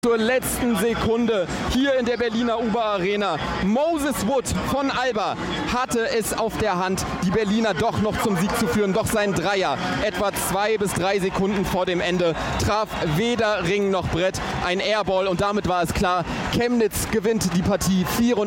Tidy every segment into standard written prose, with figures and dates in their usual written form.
Zur letzten Sekunde hier in der Berliner Uber-Arena. Moses Wood von Alba hatte es auf der Hand, die Berliner doch noch zum Sieg zu führen. Doch sein Dreier, etwa 2 bis 3 Sekunden vor dem Ende, traf weder Ring noch Brett. Ein Airball und damit war es klar, Chemnitz gewinnt die Partie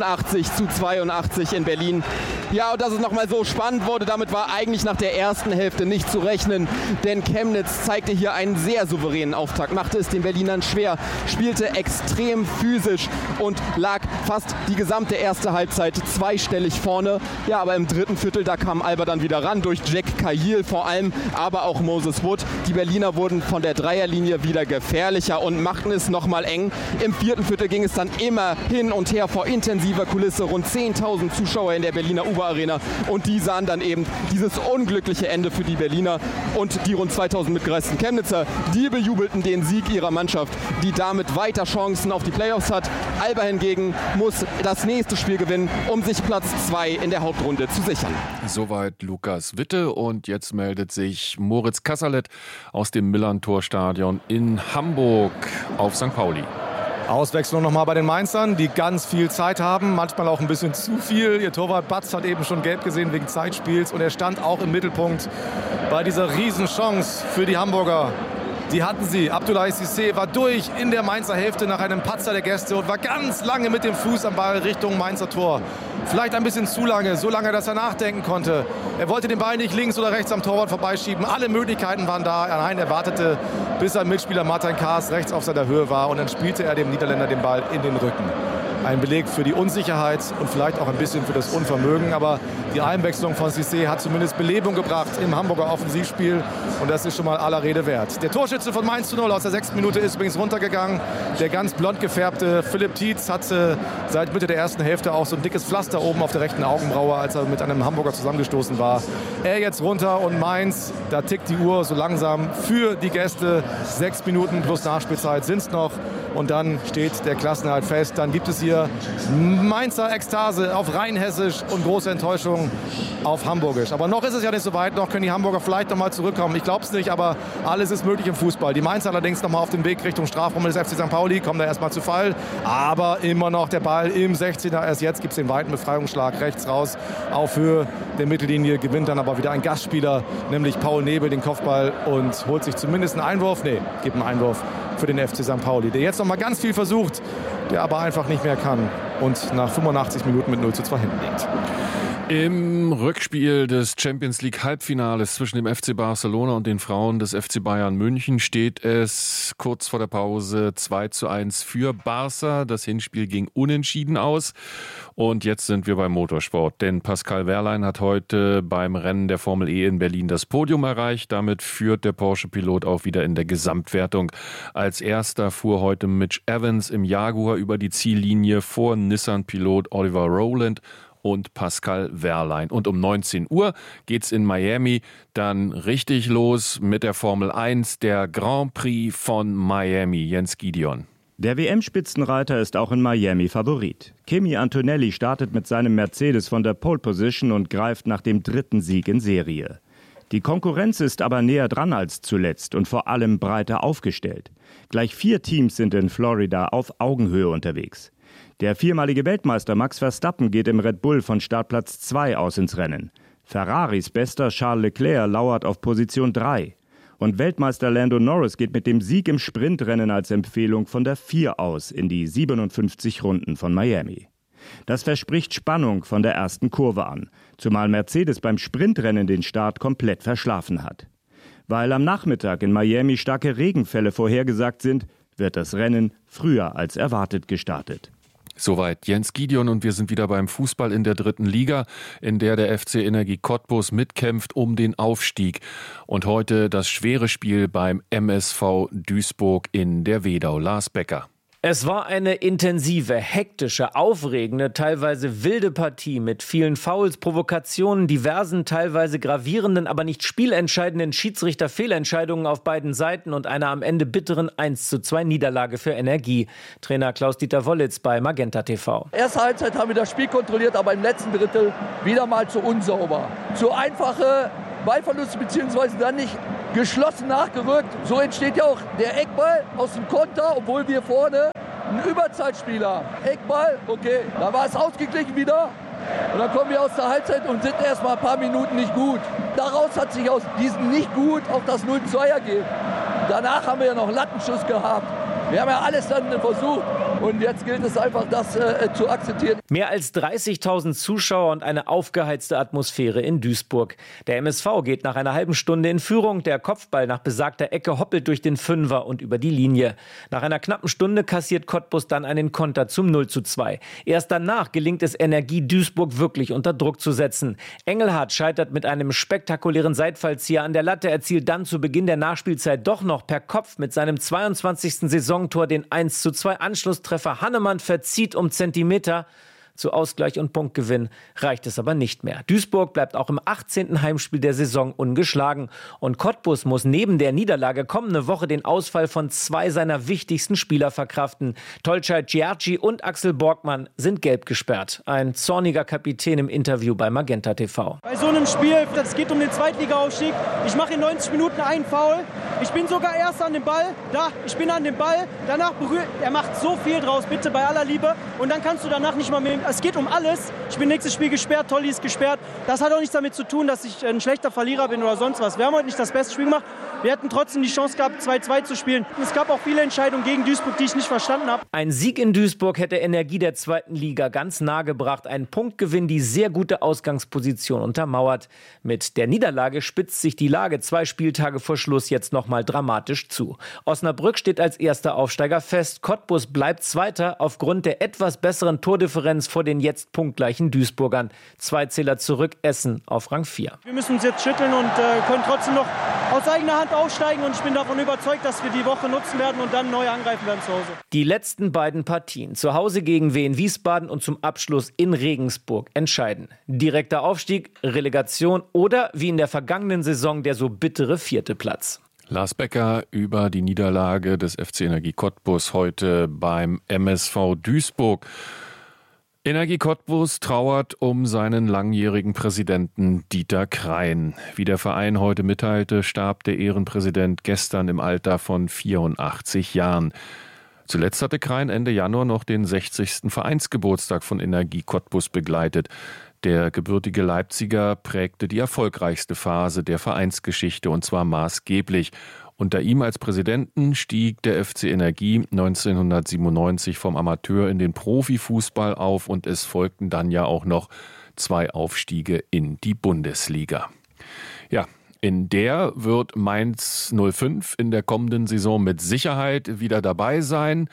84-82 in Berlin. Ja, und dass es nochmal so spannend wurde, damit war eigentlich nach der ersten Hälfte nicht zu rechnen. Denn Chemnitz zeigte hier einen sehr souveränen Auftakt, machte es den Berlinern schwer, spielte extrem physisch und lag fast die gesamte erste Halbzeit zweistellig vorne. Ja, aber im dritten Viertel, da kam Alba dann wieder ran, durch Jack Cahill vor allem, aber auch Moses Wood. Die Berliner wurden von der Dreierlinie wieder gefährlicher und machten es nochmal eng. Im vierten Viertel ging es dann immer hin und her vor intensiver Kulisse. Rund 10.000 Zuschauer in der Berliner Uber-Arena und die sahen dann eben dieses unglückliche Ende für die Berliner und die rund 2.000 mitgereisten Chemnitzer. Die bejubelten den Sieg ihrer Mannschaft, die damit weiter Chancen auf die Playoffs hat. Alba hingegen muss das nächste Spiel gewinnen, um sich Platz 2 in der Hauptrunde zu sichern. Soweit Lukas Witte und jetzt meldet sich Moritz Kasserlet aus dem Millerntor-Stadion in Hamburg auf St. Pauli. Auswechslung nochmal bei den Mainzern, die ganz viel Zeit haben, manchmal auch ein bisschen zu viel. Ihr Torwart Batz hat eben schon gelb gesehen wegen Zeitspiels und er stand auch im Mittelpunkt bei dieser Riesenchance für die Hamburger. Die hatten sie. Abdoulaye Cissé war durch in der Mainzer Hälfte nach einem Patzer der Gäste und war ganz lange mit dem Fuß am Ball Richtung Mainzer Tor. Vielleicht ein bisschen zu lange, so lange, dass er nachdenken konnte. Er wollte den Ball nicht links oder rechts am Torwart vorbeischieben. Alle Möglichkeiten waren da. Nein, er wartete, bis sein Mitspieler Martin Kaas rechts auf seiner Höhe war und dann spielte er dem Niederländer den Ball in den Rücken. Ein Beleg für die Unsicherheit und vielleicht auch ein bisschen für das Unvermögen. Aber die Einwechslung von Cissé hat zumindest Belebung gebracht im Hamburger Offensivspiel. Und das ist schon mal aller Rede wert. Der Torschütze von Mainz 0 aus der 6. Minute ist übrigens runtergegangen. Der ganz blond gefärbte Philipp Tietz hatte seit Mitte der ersten Hälfte auch so ein dickes Pflaster oben auf der rechten Augenbraue, als er mit einem Hamburger zusammengestoßen war. Er jetzt runter und Mainz, da tickt die Uhr so langsam für die Gäste. 6 Minuten plus Nachspielzeit sind es noch. Und dann steht der Klassenerhalt fest. Dann gibt es hier Mainzer Ekstase auf Rheinhessisch und große Enttäuschung auf Hamburgisch. Aber noch ist es ja nicht so weit. Noch können die Hamburger vielleicht noch mal zurückkommen. Ich glaube es nicht, aber alles ist möglich im Fußball. Die Mainzer allerdings noch mal auf dem Weg Richtung Strafraum des FC St. Pauli. Kommen da erstmal zu Fall. Aber immer noch der Ball im 16er. Erst jetzt gibt es den weiten Befreiungsschlag rechts raus auf Höhe der Mittellinie. Gewinnt dann aber wieder ein Gastspieler, nämlich Paul Nebel, den Kopfball und holt sich zumindest einen Einwurf. Nee, gibt einen Einwurf für den FC St. Pauli, der jetzt noch mal ganz viel versucht, der aber einfach nicht mehr kann und nach 85 Minuten mit 0:2 hinten liegt. Im Rückspiel des Champions League Halbfinales zwischen dem FC Barcelona und den Frauen des FC Bayern München steht es kurz vor der Pause 2:1 für Barca. Das Hinspiel ging unentschieden aus. Und jetzt sind wir beim Motorsport, denn Pascal Wehrlein hat heute beim Rennen der Formel E in Berlin das Podium erreicht. Damit führt der Porsche-Pilot auch wieder in der Gesamtwertung. Als erster fuhr heute Mitch Evans im Jaguar über die Ziellinie vor Nissan-Pilot Oliver Rowland und Pascal Wehrlein. Und um 19 Uhr geht's in Miami dann richtig los mit der Formel 1, der Grand Prix von Miami. Jens Gideon. Der WM-Spitzenreiter ist auch in Miami Favorit. Kimi Antonelli startet mit seinem Mercedes von der Pole Position und greift nach dem 3. Sieg in Serie. Die Konkurrenz ist aber näher dran als zuletzt und vor allem breiter aufgestellt. Gleich 4 Teams sind in Florida auf Augenhöhe unterwegs. Der viermalige Weltmeister Max Verstappen geht im Red Bull von Startplatz 2 aus ins Rennen. Ferraris bester Charles Leclerc lauert auf Position 3. Und Weltmeister Lando Norris geht mit dem Sieg im Sprintrennen als Empfehlung von der 4 aus in die 57 Runden von Miami. Das verspricht Spannung von der ersten Kurve an, zumal Mercedes beim Sprintrennen den Start komplett verschlafen hat. Weil am Nachmittag in Miami starke Regenfälle vorhergesagt sind, wird das Rennen früher als erwartet gestartet. Soweit Jens Gideon und wir sind wieder beim Fußball in der 3. Liga, in der der FC Energie Cottbus mitkämpft um den Aufstieg. Und heute das schwere Spiel beim MSV Duisburg in der Wedau. Lars Becker. Es war eine intensive, hektische, aufregende, teilweise wilde Partie mit vielen Fouls, Provokationen, diversen, teilweise gravierenden, aber nicht spielentscheidenden Schiedsrichterfehlentscheidungen auf beiden Seiten und einer am Ende bitteren 1:2 Niederlage für Energie. Trainer Klaus-Dieter Wollitz bei Magenta TV. Erste Halbzeit haben wir das Spiel kontrolliert, aber im letzten Drittel wieder mal zu unsauber. Zu einfache Ballverluste beziehungsweise dann nicht geschlossen nachgerückt. So entsteht ja auch der Eckball aus dem Konter, obwohl wir vorne einen Überzeitspieler haben. Eckball, okay, da war es ausgeglichen wieder. Und dann kommen wir aus der Halbzeit und sind erst mal ein paar Minuten nicht gut. Daraus hat sich aus diesem nicht gut auch das 0-2 ergeben. Danach haben wir ja noch einen Lattenschuss gehabt. Wir haben ja alles dann versucht. Und jetzt gilt es einfach, das zu akzeptieren. Mehr als 30.000 Zuschauer und eine aufgeheizte Atmosphäre in Duisburg. Der MSV geht nach einer halben Stunde in Führung. Der Kopfball nach besagter Ecke hoppelt durch den Fünfer und über die Linie. Nach einer knappen Stunde kassiert Cottbus dann einen Konter zum 0-2. Erst danach gelingt es Energie Duisburg wirklich unter Druck zu setzen. Engelhardt scheitert mit einem spektakulären Seitfallzieher an der Latte, erzielt dann zu Beginn der Nachspielzeit doch noch per Kopf mit seinem 22. Saisontor den 1-2 Anschlusstreffer. Hannemann verzieht um Zentimeter. Zu Ausgleich und Punktgewinn reicht es aber nicht mehr. Duisburg bleibt auch im 18. Heimspiel der Saison ungeschlagen. Und Cottbus muss neben der Niederlage kommende Woche den Ausfall von 2 seiner wichtigsten Spieler verkraften. Tolcay Giarci und Axel Borgmann sind gelb gesperrt. Ein zorniger Kapitän im Interview bei Magenta TV. Bei so einem Spiel, das geht um den Zweitliga-Aufstieg. Ich mache in 90 Minuten einen Foul. Ich bin sogar erst an dem Ball. Ich bin an dem Ball. Danach berührt. Er macht so viel draus, bitte, bei aller Liebe. Und dann kannst du danach nicht mal mehr. Es geht um alles. Ich bin nächstes Spiel gesperrt, Tolli ist gesperrt. Das hat auch nichts damit zu tun, dass ich ein schlechter Verlierer bin oder sonst was. Wir haben heute nicht das beste Spiel gemacht. Wir hätten trotzdem die Chance gehabt, 2-2 zu spielen. Es gab auch viele Entscheidungen gegen Duisburg, die ich nicht verstanden habe. Ein Sieg in Duisburg hätte Energie der 2. Liga ganz nahe gebracht. Ein Punktgewinn, die sehr gute Ausgangsposition untermauert. Mit der Niederlage spitzt sich die Lage 2 Spieltage vor Schluss jetzt noch mal dramatisch zu. Osnabrück steht als erster Aufsteiger fest. Cottbus bleibt Zweiter aufgrund der etwas besseren Tordifferenz vor den jetzt punktgleichen Duisburgern. 2 Zähler zurück, Essen auf Rang 4. Wir müssen uns jetzt schütteln und können trotzdem noch aus eigener Hand aufsteigen. Und ich bin davon überzeugt, dass wir die Woche nutzen werden und dann neu angreifen werden zu Hause. Die letzten beiden Partien, zu Hause gegen Wien Wiesbaden und zum Abschluss in Regensburg, entscheiden. Direkter Aufstieg, Relegation oder wie in der vergangenen Saison der so bittere 4. Platz. Lars Becker über die Niederlage des FC Energie Cottbus heute beim MSV Duisburg. Energie Cottbus trauert um seinen langjährigen Präsidenten Dieter Krein. Wie der Verein heute mitteilte, starb der Ehrenpräsident gestern im Alter von 84 Jahren. Zuletzt hatte Krein Ende Januar noch den 60. Vereinsgeburtstag von Energie Cottbus begleitet. Der gebürtige Leipziger prägte die erfolgreichste Phase der Vereinsgeschichte und zwar maßgeblich. Unter ihm als Präsidenten stieg der FC Energie 1997 vom Amateur in den Profifußball auf und es folgten dann ja auch noch 2 Aufstiege in die Bundesliga. Ja, in der wird Mainz 05 in der kommenden Saison mit Sicherheit wieder dabei sein.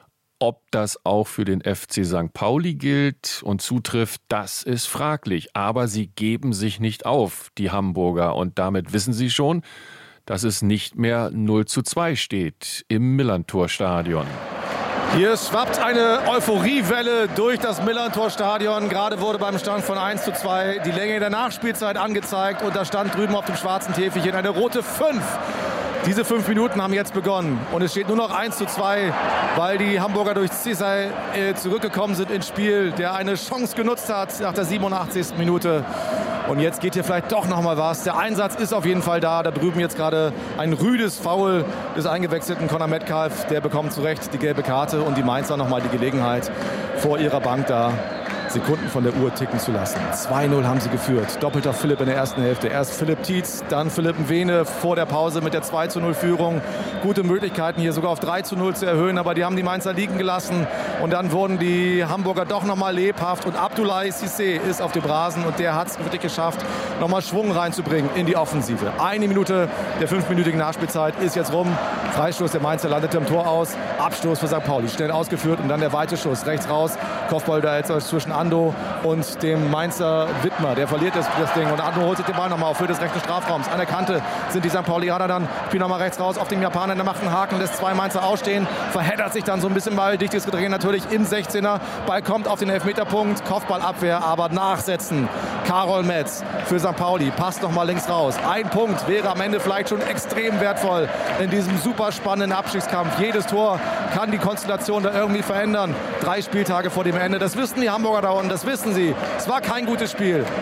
Ob das auch für den FC St. Pauli gilt und zutrifft, das ist fraglich. Aber sie geben sich nicht auf, die Hamburger. Und damit wissen sie schon, dass es nicht mehr 0-2 steht im Millerntor-Stadion. Hier schwappt eine Euphoriewelle durch das Millerntor-Stadion. Gerade wurde beim Stand von 1-2 die Länge der Nachspielzeit angezeigt. Und da stand drüben auf dem schwarzen Täfelchen eine rote 5. Diese 5 Minuten haben jetzt begonnen und es steht nur noch 1-2, weil die Hamburger durch Cissay zurückgekommen sind ins Spiel, der eine Chance genutzt hat nach der 87. Minute. Und jetzt geht hier vielleicht doch noch mal was. Der Einsatz ist auf jeden Fall da. Da drüben jetzt gerade ein rüdes Foul des eingewechselten Conor Metcalf. Der bekommt zu Recht die gelbe Karte und die Mainzer noch mal die Gelegenheit, vor ihrer Bank da Sekunden von der Uhr ticken zu lassen. 2-0 haben sie geführt. Doppelter Philipp in der ersten Hälfte. Erst Philipp Tietz, dann Philipp Mwene vor der Pause mit der 2-0-Führung. Gute Möglichkeiten hier sogar auf 3-0 zu erhöhen, aber die haben die Mainzer liegen gelassen. Und dann wurden die Hamburger doch nochmal lebhaft. Und Abdoulaye Cissé ist auf dem Rasen und der hat es wirklich geschafft, nochmal Schwung reinzubringen in die Offensive. 1 Minute der 5-minütigen Nachspielzeit ist jetzt rum. Freistoß der Mainzer landete im Tor aus. Abstoß für St. Pauli. Schnell ausgeführt und dann der weite Schuss. Rechts raus. Kopfball da jetzt zwischen Ando und dem Mainzer Wittmer. Der verliert das Ding und Ando holt sich den Ball nochmal auf Höhe des rechten Strafraums. An der Kante sind die St. Paulianer dann. Spielen nochmal rechts raus auf den Japaner. Der macht einen Haken, lässt 2 Mainzer ausstehen. Verheddert sich dann so ein bisschen Ball. Dichtes Gedränge natürlich im 16er. Ball kommt auf den Elfmeterpunkt. Kopfballabwehr, aber nachsetzen. Karol Metz für St. Pauli. Passt nochmal links raus. 1 Punkt wäre am Ende vielleicht schon extrem wertvoll in diesem super spannenden Abstiegskampf. Jedes Tor kann die Konstellation da irgendwie verändern. 3 Spieltage vor dem Ende. Das wissen die Hamburger da unten. Das wissen sie. Es war kein gutes Spiel.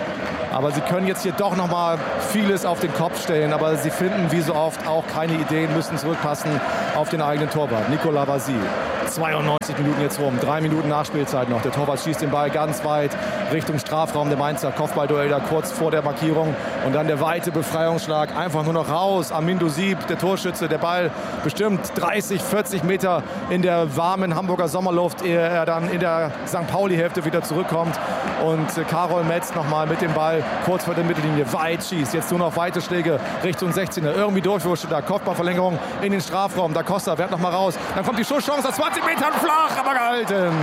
Aber sie können jetzt hier doch nochmal vieles auf den Kopf stellen. Aber sie finden wie so oft auch keine Ideen, müssen zurückpassen auf den eigenen Torwart. Nicolas Vasile. 92 Minuten jetzt rum, 3 Minuten Nachspielzeit noch. Der Torwart schießt den Ball ganz weit Richtung Strafraum. Der Mainzer Kopfballduell da kurz vor der Markierung. Und dann der weite Befreiungsschlag. Einfach nur noch raus. Amindo Sieb, der Torschütze. Der Ball bestimmt 30, 40 Meter in der warmen Hamburger Sommerluft, ehe er dann in der St. Pauli-Hälfte wieder zurückkommt. Und Karol Metz nochmal mit dem Ball kurz vor der Mittellinie weit schießt. Jetzt nur noch weite Schläge Richtung 16er. Irgendwie durchwurscht da. Kopfballverlängerung in den Strafraum. Da Costa wehrt nochmal raus. Dann kommt die Schusschance aus 20 Metern flach, aber gehalten.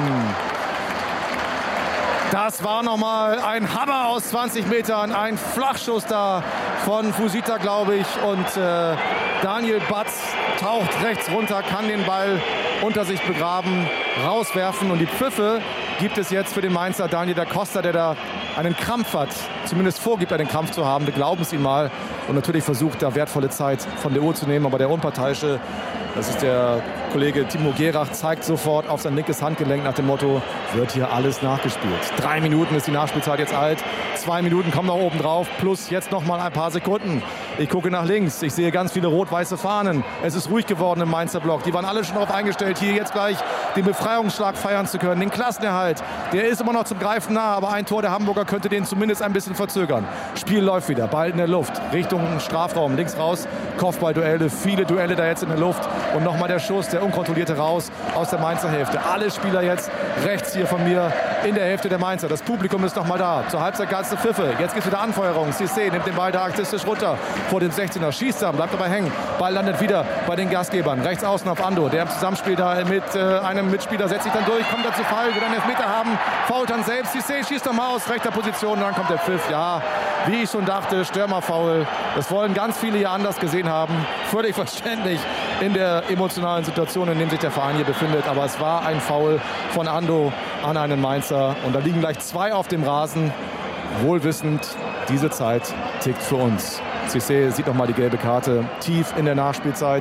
Das war nochmal ein Hammer aus 20 Metern. Ein Flachschuss da von Fusita, glaube ich. Und Daniel Batz taucht rechts runter, kann den Ball unter sich begraben, rauswerfen. Und die Pfiffe gibt es jetzt für den Mainzer Daniel da Costa, der da einen Krampf hat. Zumindest vorgibt, einen Krampf zu haben. Wir glauben es ihm mal. Und natürlich versucht, da wertvolle Zeit von der Uhr zu nehmen. Aber der Unparteiische, das ist der Kollege Timo Gerach, zeigt sofort auf sein linkes Handgelenk nach dem Motto, wird hier alles nachgespielt. 3 Minuten ist die Nachspielzeit jetzt alt. 2 Minuten kommen noch oben drauf, plus jetzt noch mal ein paar Sekunden. Ich gucke nach links, ich sehe ganz viele rot-weiße Fahnen. Es ist ruhig geworden im Mainzer Block. Die waren alle schon darauf eingestellt, hier jetzt gleich den Befreiungsschlag feiern zu können. Den Klassenerhalt, der ist immer noch zum Greifen nah, aber ein Tor der Hamburger könnte den zumindest ein bisschen verzögern. Spiel läuft wieder, Ball in der Luft, Richtung Strafraum, links raus, Kopfballduelle, viele Duelle da jetzt in der Luft. Und nochmal der Schuss, der unkontrollierte raus aus der Mainzer Hälfte. Alle Spieler jetzt rechts hier von mir in der Hälfte der Mainzer. Das Publikum ist nochmal da. Zur Halbzeit ganze Pfiffe. Jetzt gibt es wieder Anfeuerung. Cissé nimmt den Ball da artistisch runter vor dem 16er. Schießt dann, bleibt dabei hängen. Ball landet wieder bei den Gastgebern. Rechts außen auf Ando. Der im Zusammenspiel da mit einem Mitspieler setzt sich dann durch. Kommt dann zu Fall, will einen Elfmeter haben. Fault dann selbst. Cissé schießt nochmal aus rechter Position. Und dann kommt der Pfiff. Ja, wie ich schon dachte, Stürmerfoul. Das wollen ganz viele hier anders gesehen haben. Völlig verständlich in der emotionalen Situation, in der sich der Verein hier befindet. Aber es war ein Foul von Ando an einen Mainzer. Und da liegen gleich 2 auf dem Rasen. Wohlwissend, diese Zeit tickt für uns. Cissé sieht nochmal die gelbe Karte tief in der Nachspielzeit.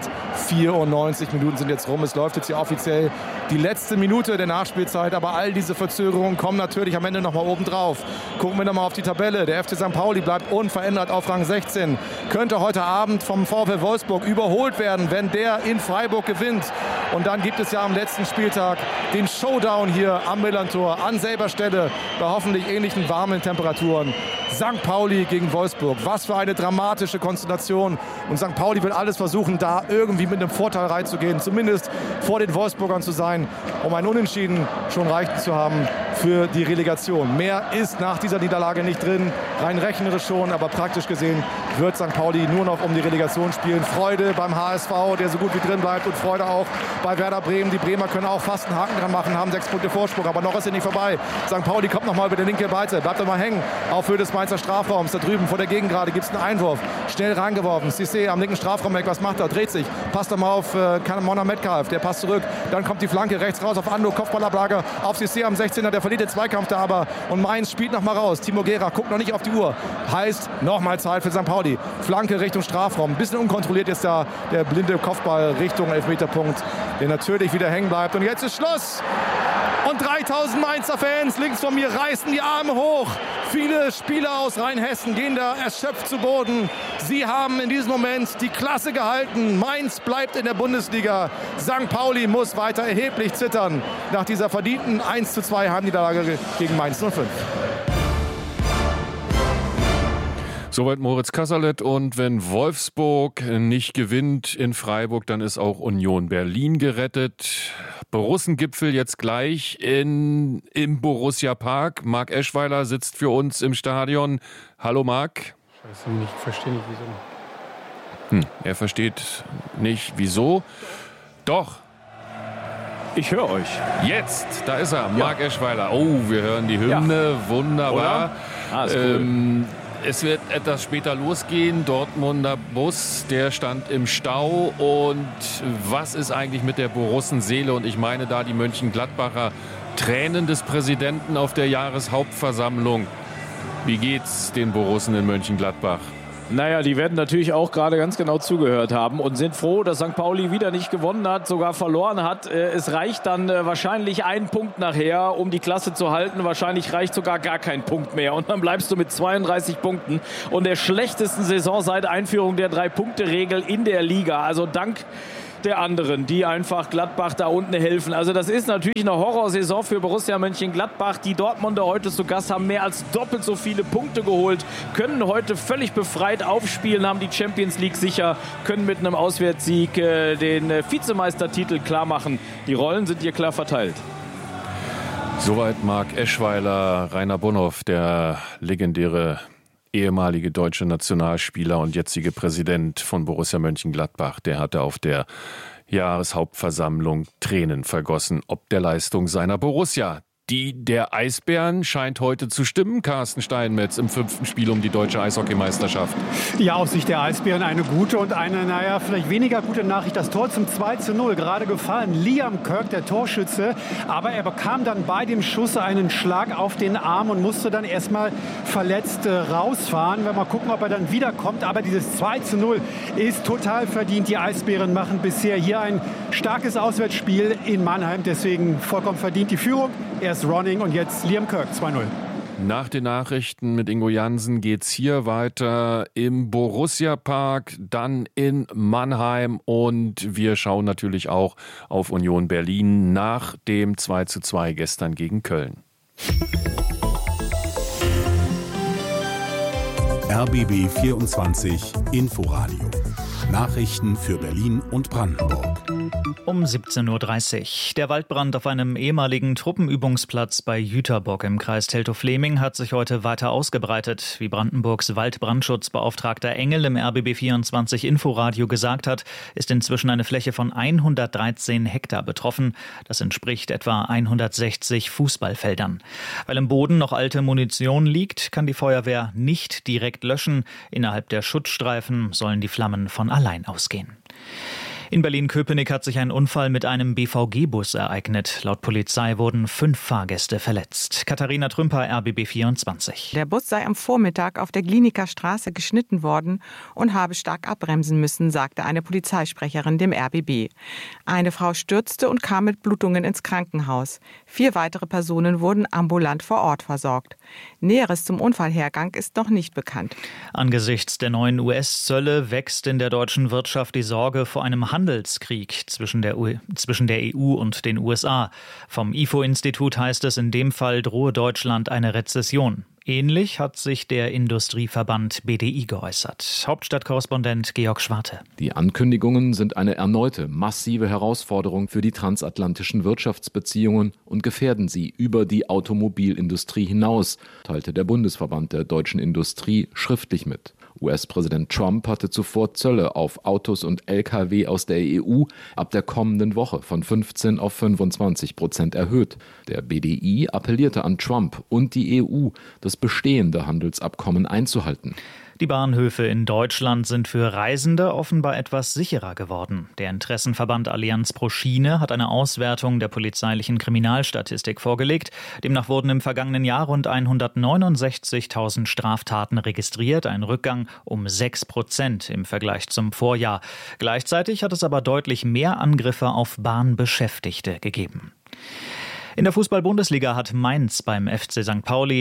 94 Minuten sind jetzt rum. Es läuft jetzt hier offiziell die letzte Minute der Nachspielzeit. Aber all diese Verzögerungen kommen natürlich am Ende nochmal oben drauf. Gucken wir nochmal auf die Tabelle. Der FC St. Pauli bleibt unverändert auf Rang 16. Könnte heute Abend vom VfL Wolfsburg überholt werden, wenn der in Freiburg gewinnt. Und dann gibt es ja am letzten Spieltag den Showdown hier am Millerntor an selber Stelle bei hoffentlich ähnlichen warmen Temperaturen. St. Pauli gegen Wolfsburg. Was für eine dramatische Konstellation. Und St. Pauli will alles versuchen, da irgendwie mit einem Vorteil reinzugehen. Zumindest vor den Wolfsburgern zu sein, um ein Unentschieden schon reichen zu haben für die Relegation. Mehr ist nach dieser Niederlage nicht drin. Rein rechnerisch schon, aber praktisch gesehen wird St. Pauli nur noch um die Relegation spielen. Freude beim HSV, der so gut wie drin bleibt. Und Freude auch bei Werder Bremen. Die Bremer können auch fast einen Haken dran machen, haben 6 Punkte Vorsprung. Aber noch ist er nicht vorbei. St. Pauli kommt nochmal über die linke Seite. Bleibt mal hängen auf Höhe des Mainzer Strafraums. Da drüben vor der Gegengrade gibt es einen Einwurf. Schnell reingeworfen. Cissé am linken Strafraum. Was macht er? Dreht sich. Passt er mal auf Mona Metcalf. Der passt zurück. Dann kommt die Flanke rechts raus auf Ando. Kopfballablage auf Cissé am 16er. Der verliert den Zweikampf da aber. Und Mainz spielt noch mal raus. Timo Gerach guckt noch nicht auf die Uhr. Heißt, nochmal Zeit für St. Pauli. Flanke Richtung Strafraum. Ein bisschen unkontrolliert ist da der blinde Kopfball Richtung Elfmeterpunkt, der natürlich wieder hängen bleibt. Und jetzt ist Schluss. Und 3000 Mainzer Fans links von mir reißen die Arme hoch. Viele Spieler aus Rheinhessen gehen da erschöpft zu Boden. Sie haben in diesem Moment die Klasse gehalten. Mainz bleibt in der Bundesliga. St. Pauli muss weiter erheblich zittern nach dieser verdienten 1:2 Heimniederlage gegen Mainz 05. Soweit Moritz Kasserlet. Und wenn Wolfsburg nicht gewinnt in Freiburg, dann ist auch Union Berlin gerettet. Borussengipfel jetzt gleich im Borussia Park. Marc Eschweiler sitzt für uns im Stadion. Hallo Marc. Ich verstehe nicht, wieso. Er versteht nicht, wieso. Doch. Ich höre euch. Jetzt, da ist er, Marc Eschweiler. Oh, wir hören die Hymne, wunderbar. Ist cool. Es wird etwas später losgehen. Dortmunder Bus, der stand im Stau. Und was ist eigentlich mit der Borussenseele? Und ich meine da die Mönchengladbacher. Tränen des Präsidenten auf der Jahreshauptversammlung. Wie geht's den Borussen in Mönchengladbach? Naja, die werden natürlich auch gerade ganz genau zugehört haben und sind froh, dass St. Pauli wieder nicht gewonnen hat, sogar verloren hat. Es reicht dann wahrscheinlich ein Punkt nachher, um die Klasse zu halten. Wahrscheinlich reicht sogar gar kein Punkt mehr. Und dann bleibst du mit 32 Punkten und der schlechtesten Saison seit Einführung der 3-Punkte-Regel in der Liga. Also dank der anderen, die einfach Gladbach da unten helfen. Also das ist natürlich eine Horrorsaison für Borussia Mönchengladbach. Die Dortmunder heute zu Gast haben mehr als doppelt so viele Punkte geholt, können heute völlig befreit aufspielen, haben die Champions League sicher, können mit einem Auswärtssieg den Vizemeistertitel klar machen. Die Rollen sind hier klar verteilt. Soweit Marc Eschweiler, Rainer Bonhoff, der legendäre ehemalige deutsche Nationalspieler und jetzige Präsident von Borussia Mönchengladbach. Der hatte auf der Jahreshauptversammlung Tränen vergossen ob der Leistung seiner Borussia. Die der Eisbären scheint heute zu stimmen, Carsten Steinmetz, im 5. Spiel um die deutsche Eishockeymeisterschaft. Ja, aus Sicht der Eisbären eine gute und eine, vielleicht weniger gute Nachricht. Das Tor zum 2:0 gerade gefallen. Liam Kirk, der Torschütze, aber er bekam dann bei dem Schuss einen Schlag auf den Arm und musste dann erstmal verletzt rausfahren. Wir mal gucken, ob er dann wiederkommt. Aber dieses 2:0 ist total verdient. Die Eisbären machen bisher hier ein starkes Auswärtsspiel in Mannheim. Deswegen vollkommen verdient die Führung. Erst Ronning und jetzt Liam Kirk 2:0. Nach den Nachrichten mit Ingo Jansen geht's hier weiter im Borussia-Park, dann in Mannheim und wir schauen natürlich auch auf Union Berlin nach dem 2:2 gestern gegen Köln. RBB 24 Inforadio. Nachrichten für Berlin und Brandenburg. Um 17:30 Uhr. Der Waldbrand auf einem ehemaligen Truppenübungsplatz bei Jüterbock im Kreis Teltow-Fleming hat sich heute weiter ausgebreitet. Wie Brandenburgs Waldbrandschutzbeauftragter Engel im RBB 24 Inforadio gesagt hat, ist inzwischen eine Fläche von 113 Hektar betroffen. Das entspricht etwa 160 Fußballfeldern. Weil im Boden noch alte Munition liegt, kann die Feuerwehr nicht direkt löschen. Innerhalb der Schutzstreifen sollen die Flammen von allein ausgehen. In Berlin-Köpenick hat sich ein Unfall mit einem BVG-Bus ereignet. Laut Polizei wurden 5 Fahrgäste verletzt. Katharina Trümper, RBB 24. Der Bus sei am Vormittag auf der Gliniker Straße geschnitten worden und habe stark abbremsen müssen, sagte eine Polizeisprecherin dem RBB. Eine Frau stürzte und kam mit Blutungen ins Krankenhaus. 4 weitere Personen wurden ambulant vor Ort versorgt. Näheres zum Unfallhergang ist noch nicht bekannt. Angesichts der neuen US-Zölle wächst in der deutschen Wirtschaft die Sorge vor einem Handelskrieg zwischen der EU und den USA. Vom IFO-Institut heißt es, in dem Fall drohe Deutschland eine Rezession. Ähnlich hat sich der Industrieverband BDI geäußert. Hauptstadtkorrespondent Georg Schwarte. Die Ankündigungen sind eine erneute massive Herausforderung für die transatlantischen Wirtschaftsbeziehungen und gefährden sie über die Automobilindustrie hinaus, teilte der Bundesverband der deutschen Industrie schriftlich mit. US-Präsident Trump hatte zuvor Zölle auf Autos und Lkw aus der EU ab der kommenden Woche von 15% auf 25% erhöht. Der BDI appellierte an Trump und die EU, das bestehende Handelsabkommen einzuhalten. Die Bahnhöfe in Deutschland sind für Reisende offenbar etwas sicherer geworden. Der Interessenverband Allianz pro Schiene hat eine Auswertung der polizeilichen Kriminalstatistik vorgelegt. Demnach wurden im vergangenen Jahr rund 169.000 Straftaten registriert, ein Rückgang um 6% im Vergleich zum Vorjahr. Gleichzeitig hat es aber deutlich mehr Angriffe auf Bahnbeschäftigte gegeben. In der Fußball-Bundesliga hat Mainz beim FC St. Pauli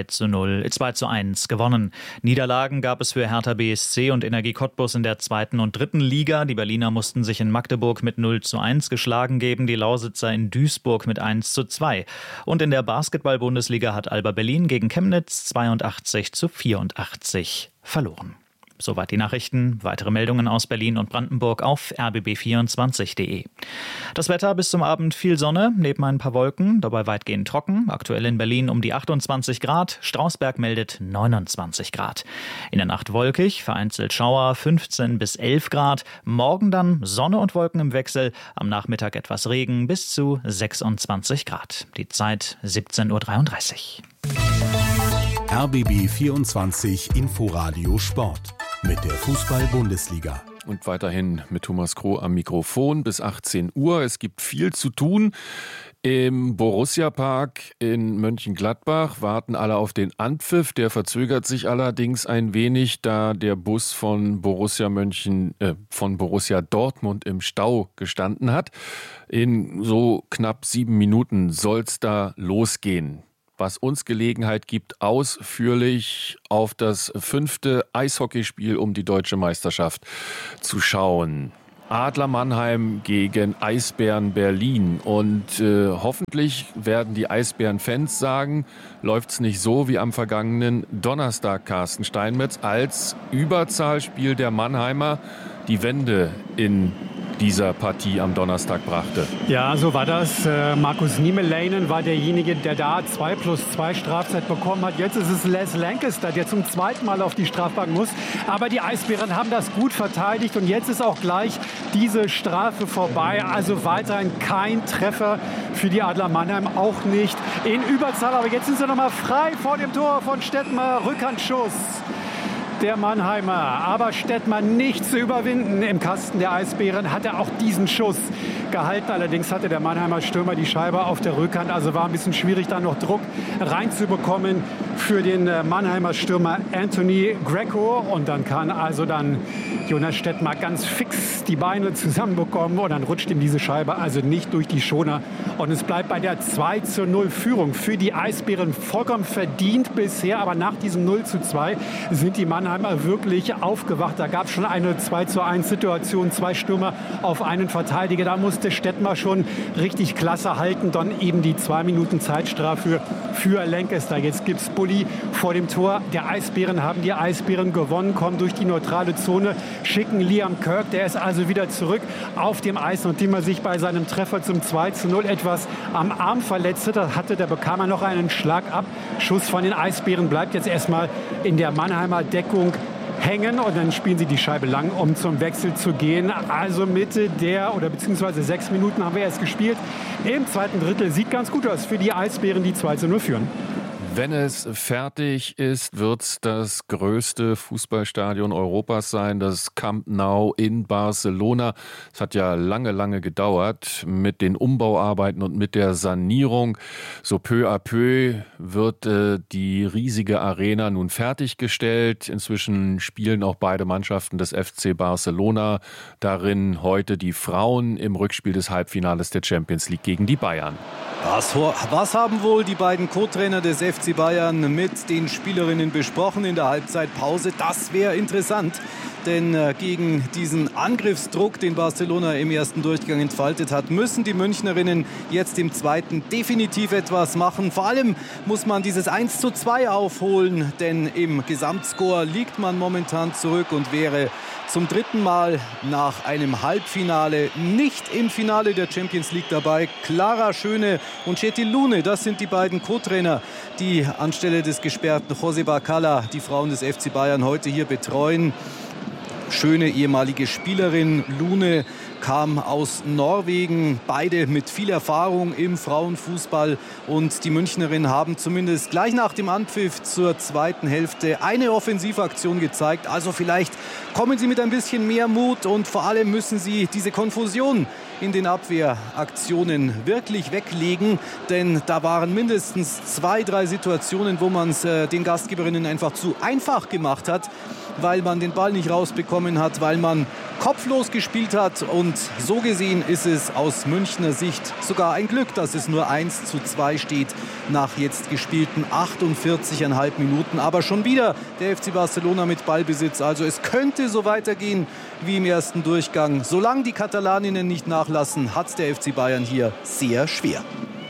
2:1 gewonnen. Niederlagen gab es für Hertha BSC und Energie Cottbus in der 2. und 3. Liga. Die Berliner mussten sich in Magdeburg mit 0:1 geschlagen geben, die Lausitzer in Duisburg mit 1:2. Und in der Basketball-Bundesliga hat Alba Berlin gegen Chemnitz 82:84 verloren. Soweit die Nachrichten. Weitere Meldungen aus Berlin und Brandenburg auf rbb24.de. Das Wetter bis zum Abend viel Sonne, neben ein paar Wolken, dabei weitgehend trocken. Aktuell in Berlin um die 28 Grad, Strausberg meldet 29 Grad. In der Nacht wolkig, vereinzelt Schauer 15 bis 11 Grad. Morgen dann Sonne und Wolken im Wechsel, am Nachmittag etwas Regen bis zu 26 Grad. Die Zeit 17:33 Uhr. RBB 24 Inforadio Sport mit der Fußball-Bundesliga. Und weiterhin mit Thomas Kroh am Mikrofon bis 18 Uhr. Es gibt viel zu tun Im Borussia-Park in Mönchengladbach warten alle auf den Anpfiff. Der verzögert sich allerdings ein wenig, da der Bus von Borussia Dortmund im Stau gestanden hat. In so knapp 7 Minuten soll's da losgehen. Was uns Gelegenheit gibt, ausführlich auf das 5. Eishockeyspiel um die deutsche Meisterschaft zu schauen. Adler Mannheim gegen Eisbären Berlin. Und hoffentlich werden die Eisbären-Fans sagen, läuft's nicht so wie am vergangenen Donnerstag, Carsten Steinmetz, als Überzahlspiel der Mannheimer die Wende in dieser Partie am Donnerstag brachte. Ja, so war das. Markus Niemelainen war derjenige, der da 2+2 Strafzeit bekommen hat. Jetzt ist es Les Lancaster, der zum 2. Mal auf die Strafbank muss. Aber die Eisbären haben das gut verteidigt und jetzt ist auch gleich diese Strafe vorbei. Also weiterhin kein Treffer für die Adler Mannheim, auch nicht in Überzahl. Aber jetzt sind sie nochmal frei vor dem Tor von Stettmar. Rückhandschuss der Mannheimer. Aber Stettmar nicht zu überwinden. Im Kasten der Eisbären hat er auch diesen Schuss gehalten. Allerdings hatte der Mannheimer Stürmer die Scheibe auf der Rückhand. Also war ein bisschen schwierig, da noch Druck reinzubekommen für den Mannheimer Stürmer Anthony Greco. Und dann kann Jonas Stettmar ganz fix die Beine zusammenbekommen. Und dann rutscht ihm diese Scheibe also nicht durch die Schoner. Und es bleibt bei der 2:0 Führung für die Eisbären vollkommen verdient bisher. Aber nach diesem 0:2 sind die Mannheimer wirklich aufgewacht. Da gab es schon eine 2:1 Situation, 2 Stürmer auf einen Verteidiger. Da musste Stettmar schon richtig klasse halten. Dann eben die 2 Minuten Zeitstrafe für Lancaster. Jetzt gibt es Bulli vor dem Tor. Der Eisbären haben die Eisbären gewonnen, kommen durch die neutrale Zone, schicken Liam Kirk. Der ist also wieder zurück auf dem Eis, nachdem er sich bei seinem Treffer zum 2:0 etwas am Arm verletzte. Da bekam er noch einen Schlag ab. Schuss von den Eisbären bleibt jetzt erstmal in der Mannheimer Deckung hängen und dann spielen sie die Scheibe lang, um zum Wechsel zu gehen. Also beziehungsweise 6 Minuten haben wir erst gespielt. Im 2. Drittel sieht ganz gut aus für die Eisbären, die 2:0 führen. Wenn es fertig ist, wird es das größte Fußballstadion Europas sein, das Camp Nou in Barcelona. Es hat ja lange gedauert mit den Umbauarbeiten und mit der Sanierung. So peu à peu wird die riesige Arena nun fertiggestellt. Inzwischen spielen auch beide Mannschaften des FC Barcelona darin. Heute die Frauen im Rückspiel des Halbfinales der Champions League gegen die Bayern. Was haben wohl die beiden Co-Trainer des FC Bayern mit den Spielerinnen besprochen in der Halbzeitpause? Das wäre interessant, denn gegen diesen Angriffsdruck, den Barcelona im ersten Durchgang entfaltet hat, müssen die Münchnerinnen jetzt im zweiten definitiv etwas machen. Vor allem muss man dieses 1:2 aufholen, denn im Gesamtscore liegt man momentan zurück und wäre zum 3. Mal nach einem Halbfinale nicht im Finale der Champions League dabei. Clara Schöne und Chetty Lune, das sind die beiden Co-Trainer, die anstelle des gesperrten José Bacala die Frauen des FC Bayern heute hier betreuen. Schöne ehemalige Spielerin, Lune kam aus Norwegen, beide mit viel Erfahrung im Frauenfußball, und die Münchnerinnen haben zumindest gleich nach dem Anpfiff zur zweiten Hälfte eine Offensivaktion gezeigt. Also vielleicht kommen sie mit ein bisschen mehr Mut, und vor allem müssen sie diese Konfusion in den Abwehraktionen wirklich weglegen, denn da waren mindestens 2-3 Situationen, wo man es den Gastgeberinnen einfach zu einfach gemacht hat, weil man den Ball nicht rausbekommen hat, weil man kopflos gespielt hat. Und so gesehen ist es aus Münchner Sicht sogar ein Glück, dass es nur 1:2 steht nach jetzt gespielten 48,5 Minuten. Aber schon wieder der FC Barcelona mit Ballbesitz. Also es könnte so weitergehen wie im ersten Durchgang. Solange die Katalaninnen nicht nachlassen, hat es der FC Bayern hier sehr schwer.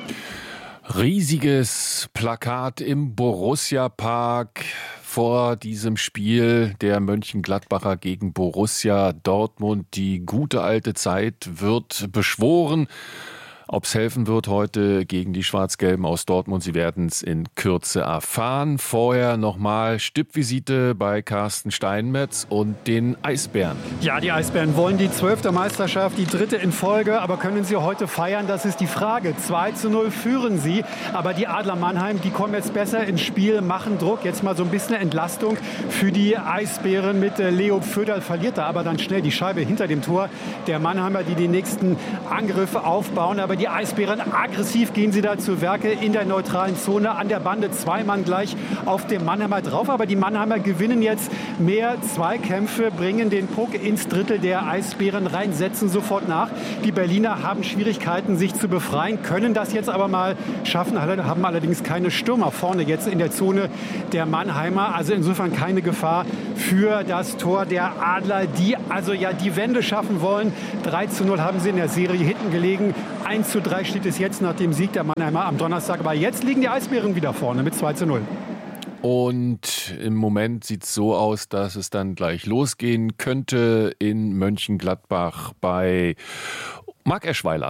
Riesiges Plakat im Borussia-Park vor diesem Spiel der Mönchengladbacher gegen Borussia Dortmund. Die gute alte Zeit wird beschworen. Ob es helfen wird heute gegen die Schwarz-Gelben aus Dortmund, Sie werden es in Kürze erfahren. Vorher nochmal Stippvisite bei Carsten Steinmetz und den Eisbären. Ja, die Eisbären wollen die 12. Meisterschaft, die 3. in Folge. Aber können sie heute feiern? Das ist die Frage. 2:0 führen sie. Aber die Adler Mannheim, die kommen jetzt besser ins Spiel, machen Druck. Jetzt mal so ein bisschen Entlastung für die Eisbären mit Leo Pföderl. Verliert da aber dann schnell die Scheibe hinter dem Tor der Mannheimer, die nächsten Angriffe aufbauen. Aber die Eisbären. Aggressiv gehen sie da zu Werke in der neutralen Zone an der Bande. 2 Mann gleich auf dem Mannheimer drauf. Aber die Mannheimer gewinnen jetzt mehr Zweikämpfe, bringen den Puck ins Drittel der Eisbären rein, setzen sofort nach. Die Berliner haben Schwierigkeiten, sich zu befreien, können das jetzt aber mal schaffen, haben allerdings keine Stürmer vorne jetzt in der Zone der Mannheimer. Also insofern keine Gefahr für das Tor der Adler, die also ja die Wende schaffen wollen. 3:0 haben sie in der Serie hinten gelegen. 1:3 steht es jetzt nach dem Sieg der Mannheimer am Donnerstag. Aber jetzt liegen die Eisbären wieder vorne mit 2:0. Und im Moment sieht es so aus, dass es dann gleich losgehen könnte in Mönchengladbach bei Marc Eschweiler.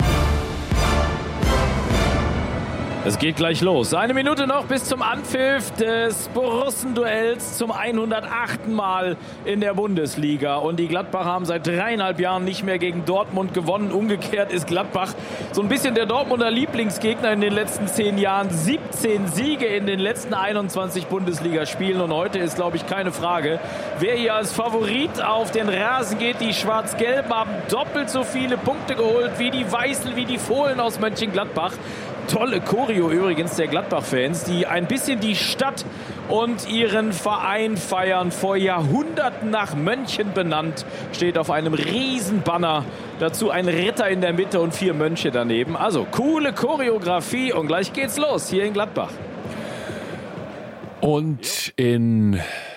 Es geht gleich los. 1 Minute noch bis zum Anpfiff des Borussen-Duells zum 108. Mal in der Bundesliga. Und die Gladbacher haben seit 3,5 Jahren nicht mehr gegen Dortmund gewonnen. Umgekehrt ist Gladbach so ein bisschen der Dortmunder Lieblingsgegner in den letzten 10 Jahren. 17 Siege in den letzten 21 Bundesligaspielen. Und heute ist, glaube ich, keine Frage, wer hier als Favorit auf den Rasen geht. Die Schwarz-Gelben haben doppelt so viele Punkte geholt wie die Weißel, wie die Fohlen aus Mönchengladbach. Tolle Choreo übrigens der Gladbach-Fans, die ein bisschen die Stadt und ihren Verein feiern. Vor Jahrhunderten nach Mönchen benannt, steht auf einem riesen Banner. Dazu ein Ritter in der Mitte und 4 Mönche daneben. Also coole Choreografie und gleich geht's los hier in Gladbach. Und in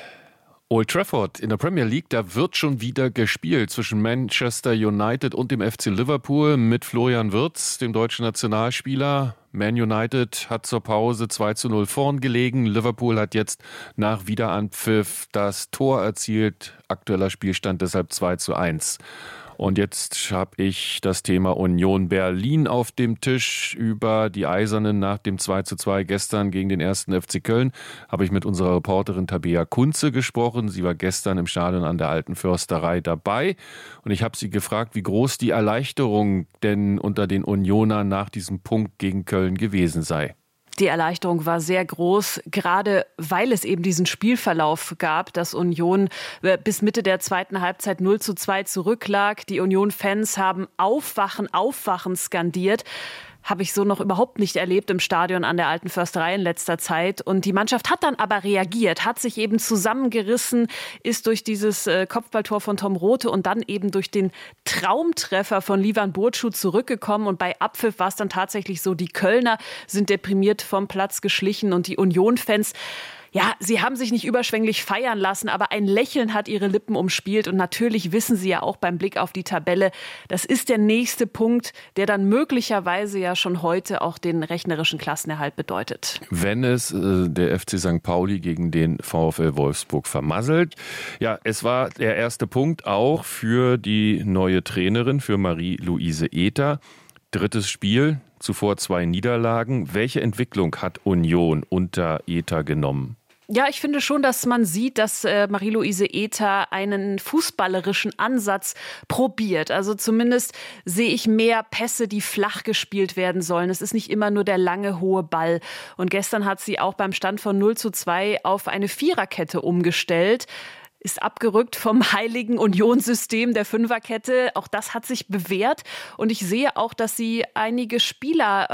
Old Trafford in der Premier League, da wird schon wieder gespielt zwischen Manchester United und dem FC Liverpool mit Florian Wirtz, dem deutschen Nationalspieler. Man United hat zur Pause 2:0 vorn gelegen. Liverpool hat jetzt nach Wiederanpfiff das Tor erzielt. Aktueller Spielstand deshalb 2:1. Und jetzt habe ich das Thema Union Berlin auf dem Tisch. Über die Eisernen nach dem 2:2 gestern gegen den 1. FC Köln habe ich mit unserer Reporterin Tabea Kunze gesprochen. Sie war gestern im Stadion an der Alten Försterei dabei. Und ich habe sie gefragt, wie groß die Erleichterung denn unter den Unionern nach diesem Punkt gegen Köln gewesen sei. Die Erleichterung war sehr groß, gerade weil es eben diesen Spielverlauf gab, dass Union bis Mitte der zweiten Halbzeit 0:2 zurücklag. Die Union-Fans haben Aufwachen, Aufwachen skandiert. Habe ich so noch überhaupt nicht erlebt im Stadion an der Alten Försterei in letzter Zeit. Und die Mannschaft hat dann aber reagiert, hat sich eben zusammengerissen, ist durch dieses Kopfballtor von Tom Rothe und dann eben durch den Traumtreffer von Livan Burcu zurückgekommen. Und bei Abpfiff war es dann tatsächlich so, die Kölner sind deprimiert vom Platz geschlichen und die Union-Fans, ja, sie haben sich nicht überschwänglich feiern lassen, aber ein Lächeln hat ihre Lippen umspielt. Und natürlich wissen sie ja auch beim Blick auf die Tabelle, das ist der nächste Punkt, der dann möglicherweise ja schon heute auch den rechnerischen Klassenerhalt bedeutet. Wenn es der FC St. Pauli gegen den VfL Wolfsburg vermasselt. Ja, es war der erste Punkt auch für die neue Trainerin, für Marie-Louise Ether. 3. Spiel, zuvor 2 Niederlagen. Welche Entwicklung hat Union unter Ether genommen? Ja, ich finde schon, dass man sieht, dass Marie-Louise Ether einen fußballerischen Ansatz probiert. Also zumindest sehe ich mehr Pässe, die flach gespielt werden sollen. Es ist nicht immer nur der lange, hohe Ball. Und gestern hat sie auch beim Stand von 0:2 auf eine Viererkette umgestellt. Ist abgerückt vom heiligen Unionssystem der Fünferkette. Auch das hat sich bewährt. Und ich sehe auch, dass sie einige Spieler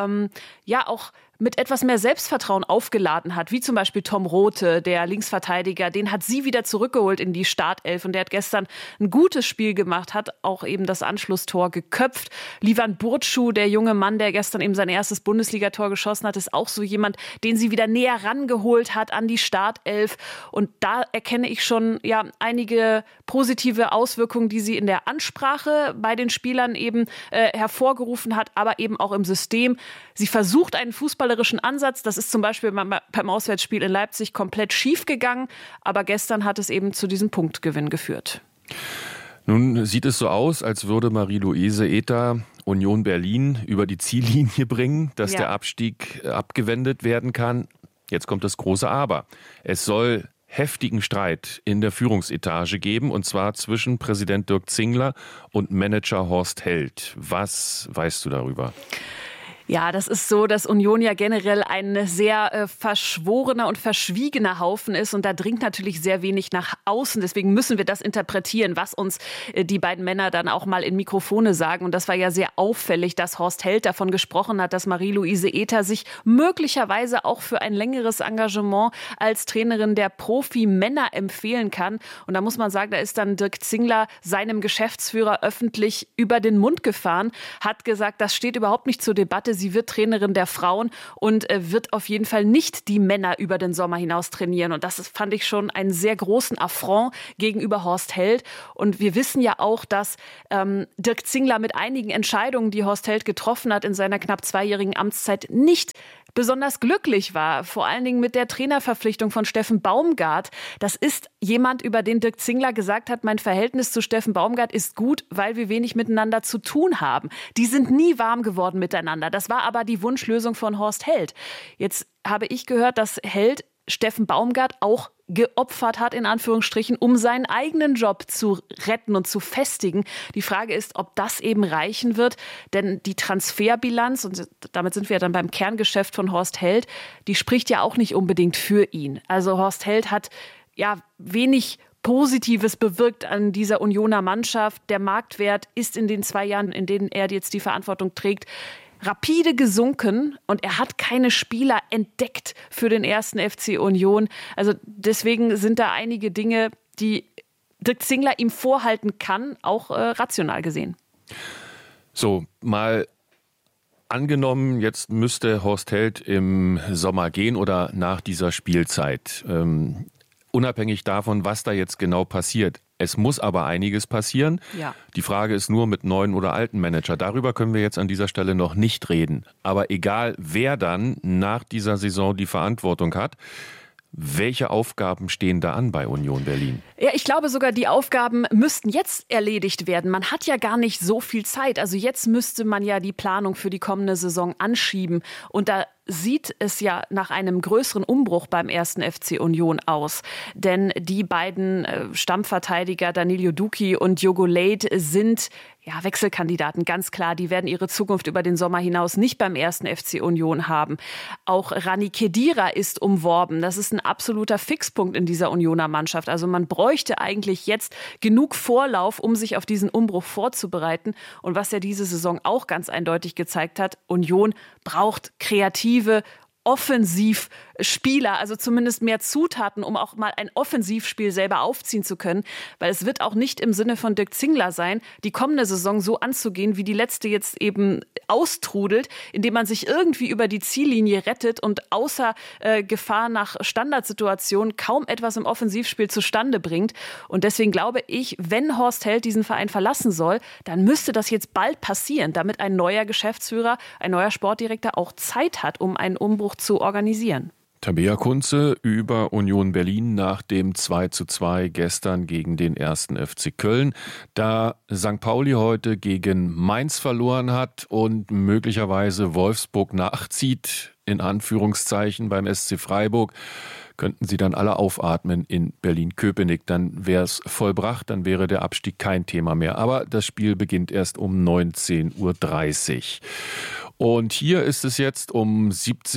auch mit etwas mehr Selbstvertrauen aufgeladen hat, wie zum Beispiel Tom Rothe, der Linksverteidiger, den hat sie wieder zurückgeholt in die Startelf und der hat gestern ein gutes Spiel gemacht, hat auch eben das Anschlusstor geköpft. Livan Burcu, der junge Mann, der gestern eben sein erstes Bundesligator geschossen hat, ist auch so jemand, den sie wieder näher rangeholt hat an die Startelf und da erkenne ich schon einige positive Auswirkungen, die sie in der Ansprache bei den Spielern eben hervorgerufen hat, aber eben auch im System. Sie versucht einen fußballerischen Ansatz. Das ist zum Beispiel beim Auswärtsspiel in Leipzig komplett schief gegangen. Aber gestern hat es eben zu diesem Punktgewinn geführt. Nun sieht es so aus, als würde Marie-Louise Ether Union Berlin über die Ziellinie bringen, dass der Abstieg abgewendet werden kann. Jetzt kommt das große Aber. Es soll heftigen Streit in der Führungsetage geben, und zwar zwischen Präsident Dirk Zingler und Manager Horst Held. Was weißt du darüber? Ja, das ist so, dass Union ja generell ein sehr verschworener und verschwiegener Haufen ist und da dringt natürlich sehr wenig nach außen. Deswegen müssen wir das interpretieren, was uns die beiden Männer dann auch mal in Mikrofone sagen. Und das war ja sehr auffällig, dass Horst Held davon gesprochen hat, dass Marie-Louise Ether sich möglicherweise auch für ein längeres Engagement als Trainerin der Profi-Männer empfehlen kann. Und da muss man sagen, da ist dann Dirk Zingler seinem Geschäftsführer öffentlich über den Mund gefahren, hat gesagt, das steht überhaupt nicht zur Debatte. Sie wird Trainerin der Frauen und wird auf jeden Fall nicht die Männer über den Sommer hinaus trainieren. Und das fand ich schon einen sehr großen Affront gegenüber Horst Held. Und wir wissen ja auch, dass Dirk Zingler mit einigen Entscheidungen, die Horst Held getroffen hat in seiner knapp 2-jährigen Amtszeit, nicht besonders glücklich war. Vor allen Dingen mit der Trainerverpflichtung von Steffen Baumgart. Das ist jemand, über den Dirk Zingler gesagt hat, mein Verhältnis zu Steffen Baumgart ist gut, weil wir wenig miteinander zu tun haben. Die sind nie warm geworden miteinander. Das war aber die Wunschlösung von Horst Held. Jetzt habe ich gehört, dass Held Steffen Baumgart auch geopfert hat, in Anführungsstrichen, um seinen eigenen Job zu retten und zu festigen. Die Frage ist, ob das eben reichen wird, denn die Transferbilanz, und damit sind wir dann beim Kerngeschäft von Horst Held, die spricht ja auch nicht unbedingt für ihn. Also Horst Held hat ja wenig Positives bewirkt an dieser Unioner Mannschaft. Der Marktwert ist in den 2 Jahren, in denen er jetzt die Verantwortung trägt, rapide gesunken und er hat keine Spieler entdeckt für den 1. FC Union. Also deswegen sind da einige Dinge, die Dirk Zingler ihm vorhalten kann, auch rational gesehen. So, mal angenommen, jetzt müsste Horst Held im Sommer gehen oder nach dieser Spielzeit. Unabhängig davon, was da jetzt genau passiert. Es muss aber einiges passieren. Ja. Die Frage ist nur mit neuen oder alten Manager. Darüber können wir jetzt an dieser Stelle noch nicht reden. Aber egal, wer dann nach dieser Saison die Verantwortung hat, welche Aufgaben stehen da an bei Union Berlin? Ja, ich glaube sogar, die Aufgaben müssten jetzt erledigt werden. Man hat ja gar nicht so viel Zeit. Also jetzt müsste man ja die Planung für die kommende Saison anschieben. Und da sieht es ja nach einem größeren Umbruch beim 1. FC Union aus. Denn die beiden Stammverteidiger Danilo Duki und Diogo Leite sind Wechselkandidaten, ganz klar. Die werden ihre Zukunft über den Sommer hinaus nicht beim 1. FC Union haben. Auch Rani Khedira ist umworben. Das ist ein absoluter Fixpunkt in dieser Unioner Mannschaft. Also man bräuchte eigentlich jetzt genug Vorlauf, um sich auf diesen Umbruch vorzubereiten. Und was ja diese Saison auch ganz eindeutig gezeigt hat, Union braucht kreative Offensivspieler, also zumindest mehr Zutaten, um auch mal ein Offensivspiel selber aufziehen zu können. Weil es wird auch nicht im Sinne von Dirk Zingler sein, die kommende Saison so anzugehen, wie die letzte jetzt eben austrudelt, indem man sich irgendwie über die Ziellinie rettet und außer Gefahr nach Standardsituationen kaum etwas im Offensivspiel zustande bringt. Und deswegen glaube ich, wenn Horst Held diesen Verein verlassen soll, dann müsste das jetzt bald passieren, damit ein neuer Geschäftsführer, ein neuer Sportdirektor auch Zeit hat, um einen Umbruch zu organisieren. Tabea Kunze über Union Berlin nach dem 2:2 gestern gegen den 1. FC Köln. Da St. Pauli heute gegen Mainz verloren hat und möglicherweise Wolfsburg nachzieht, in Anführungszeichen beim SC Freiburg, könnten sie dann alle aufatmen in Berlin-Köpenick. Dann wäre es vollbracht, dann wäre der Abstieg kein Thema mehr. Aber das Spiel beginnt erst um 19:30 Uhr. Und hier ist es jetzt um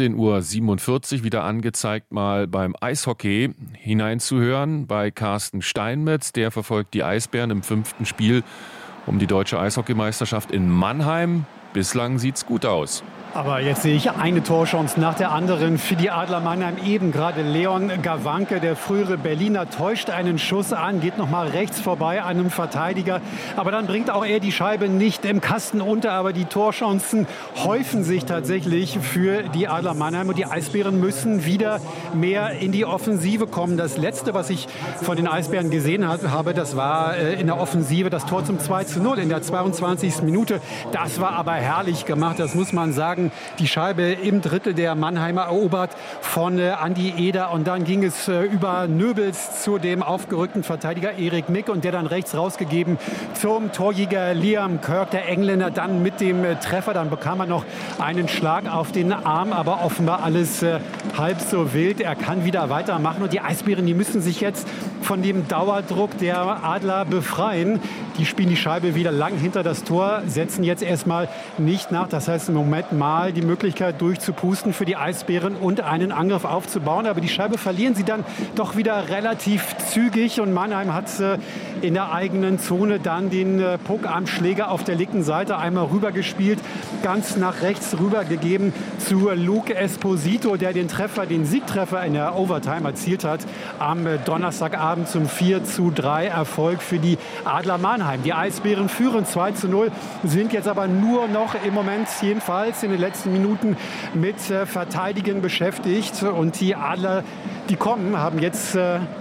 17:47 Uhr wieder angezeigt, mal beim Eishockey hineinzuhören bei Carsten Steinmetz. Der verfolgt die Eisbären im 5. Spiel um die deutsche Eishockeymeisterschaft in Mannheim. Bislang sieht's gut aus. Aber jetzt sehe ich eine Torchance nach der anderen für die Adler Mannheim. Eben gerade Leon Gawanke, der frühere Berliner, täuscht einen Schuss an, geht noch mal rechts vorbei an einem Verteidiger. Aber dann bringt auch er die Scheibe nicht im Kasten unter. Aber die Torchancen häufen sich tatsächlich für die Adler Mannheim. Und die Eisbären müssen wieder mehr in die Offensive kommen. Das Letzte, was ich von den Eisbären gesehen habe, das war in der Offensive das Tor zum 2:0 in der 22. Minute. Das war aber herrlich gemacht, das muss man sagen. Die Scheibe im Drittel der Mannheimer erobert von Andi Eder und dann ging es über Nöbels zu dem aufgerückten Verteidiger Erik Mick und der dann rechts rausgegeben zum Torjäger Liam Kirk, der Engländer, dann mit dem Treffer. Dann bekam er noch einen Schlag auf den Arm, aber offenbar alles halb so wild. Er kann wieder weitermachen und die Eisbären, die müssen sich jetzt von dem Dauerdruck der Adler befreien. Die spielen die Scheibe wieder lang hinter das Tor, setzen jetzt erstmal nicht nach. Das heißt im Moment mal Mal die Möglichkeit durchzupusten für die Eisbären und einen Angriff aufzubauen. Aber die Scheibe verlieren sie dann doch wieder relativ zügig und Mannheim hat in der eigenen Zone dann den Puck am Schläger auf der linken Seite einmal rübergespielt, ganz nach rechts rübergegeben zu Luke Esposito, der den Siegtreffer in der Overtime erzielt hat am Donnerstagabend zum 4:3 Erfolg für die Adler Mannheim. Die Eisbären führen 2:0, sind jetzt aber nur noch im Moment, jedenfalls in den letzten Minuten, mit Verteidigen beschäftigt. Und die Adler, die kommen, haben jetzt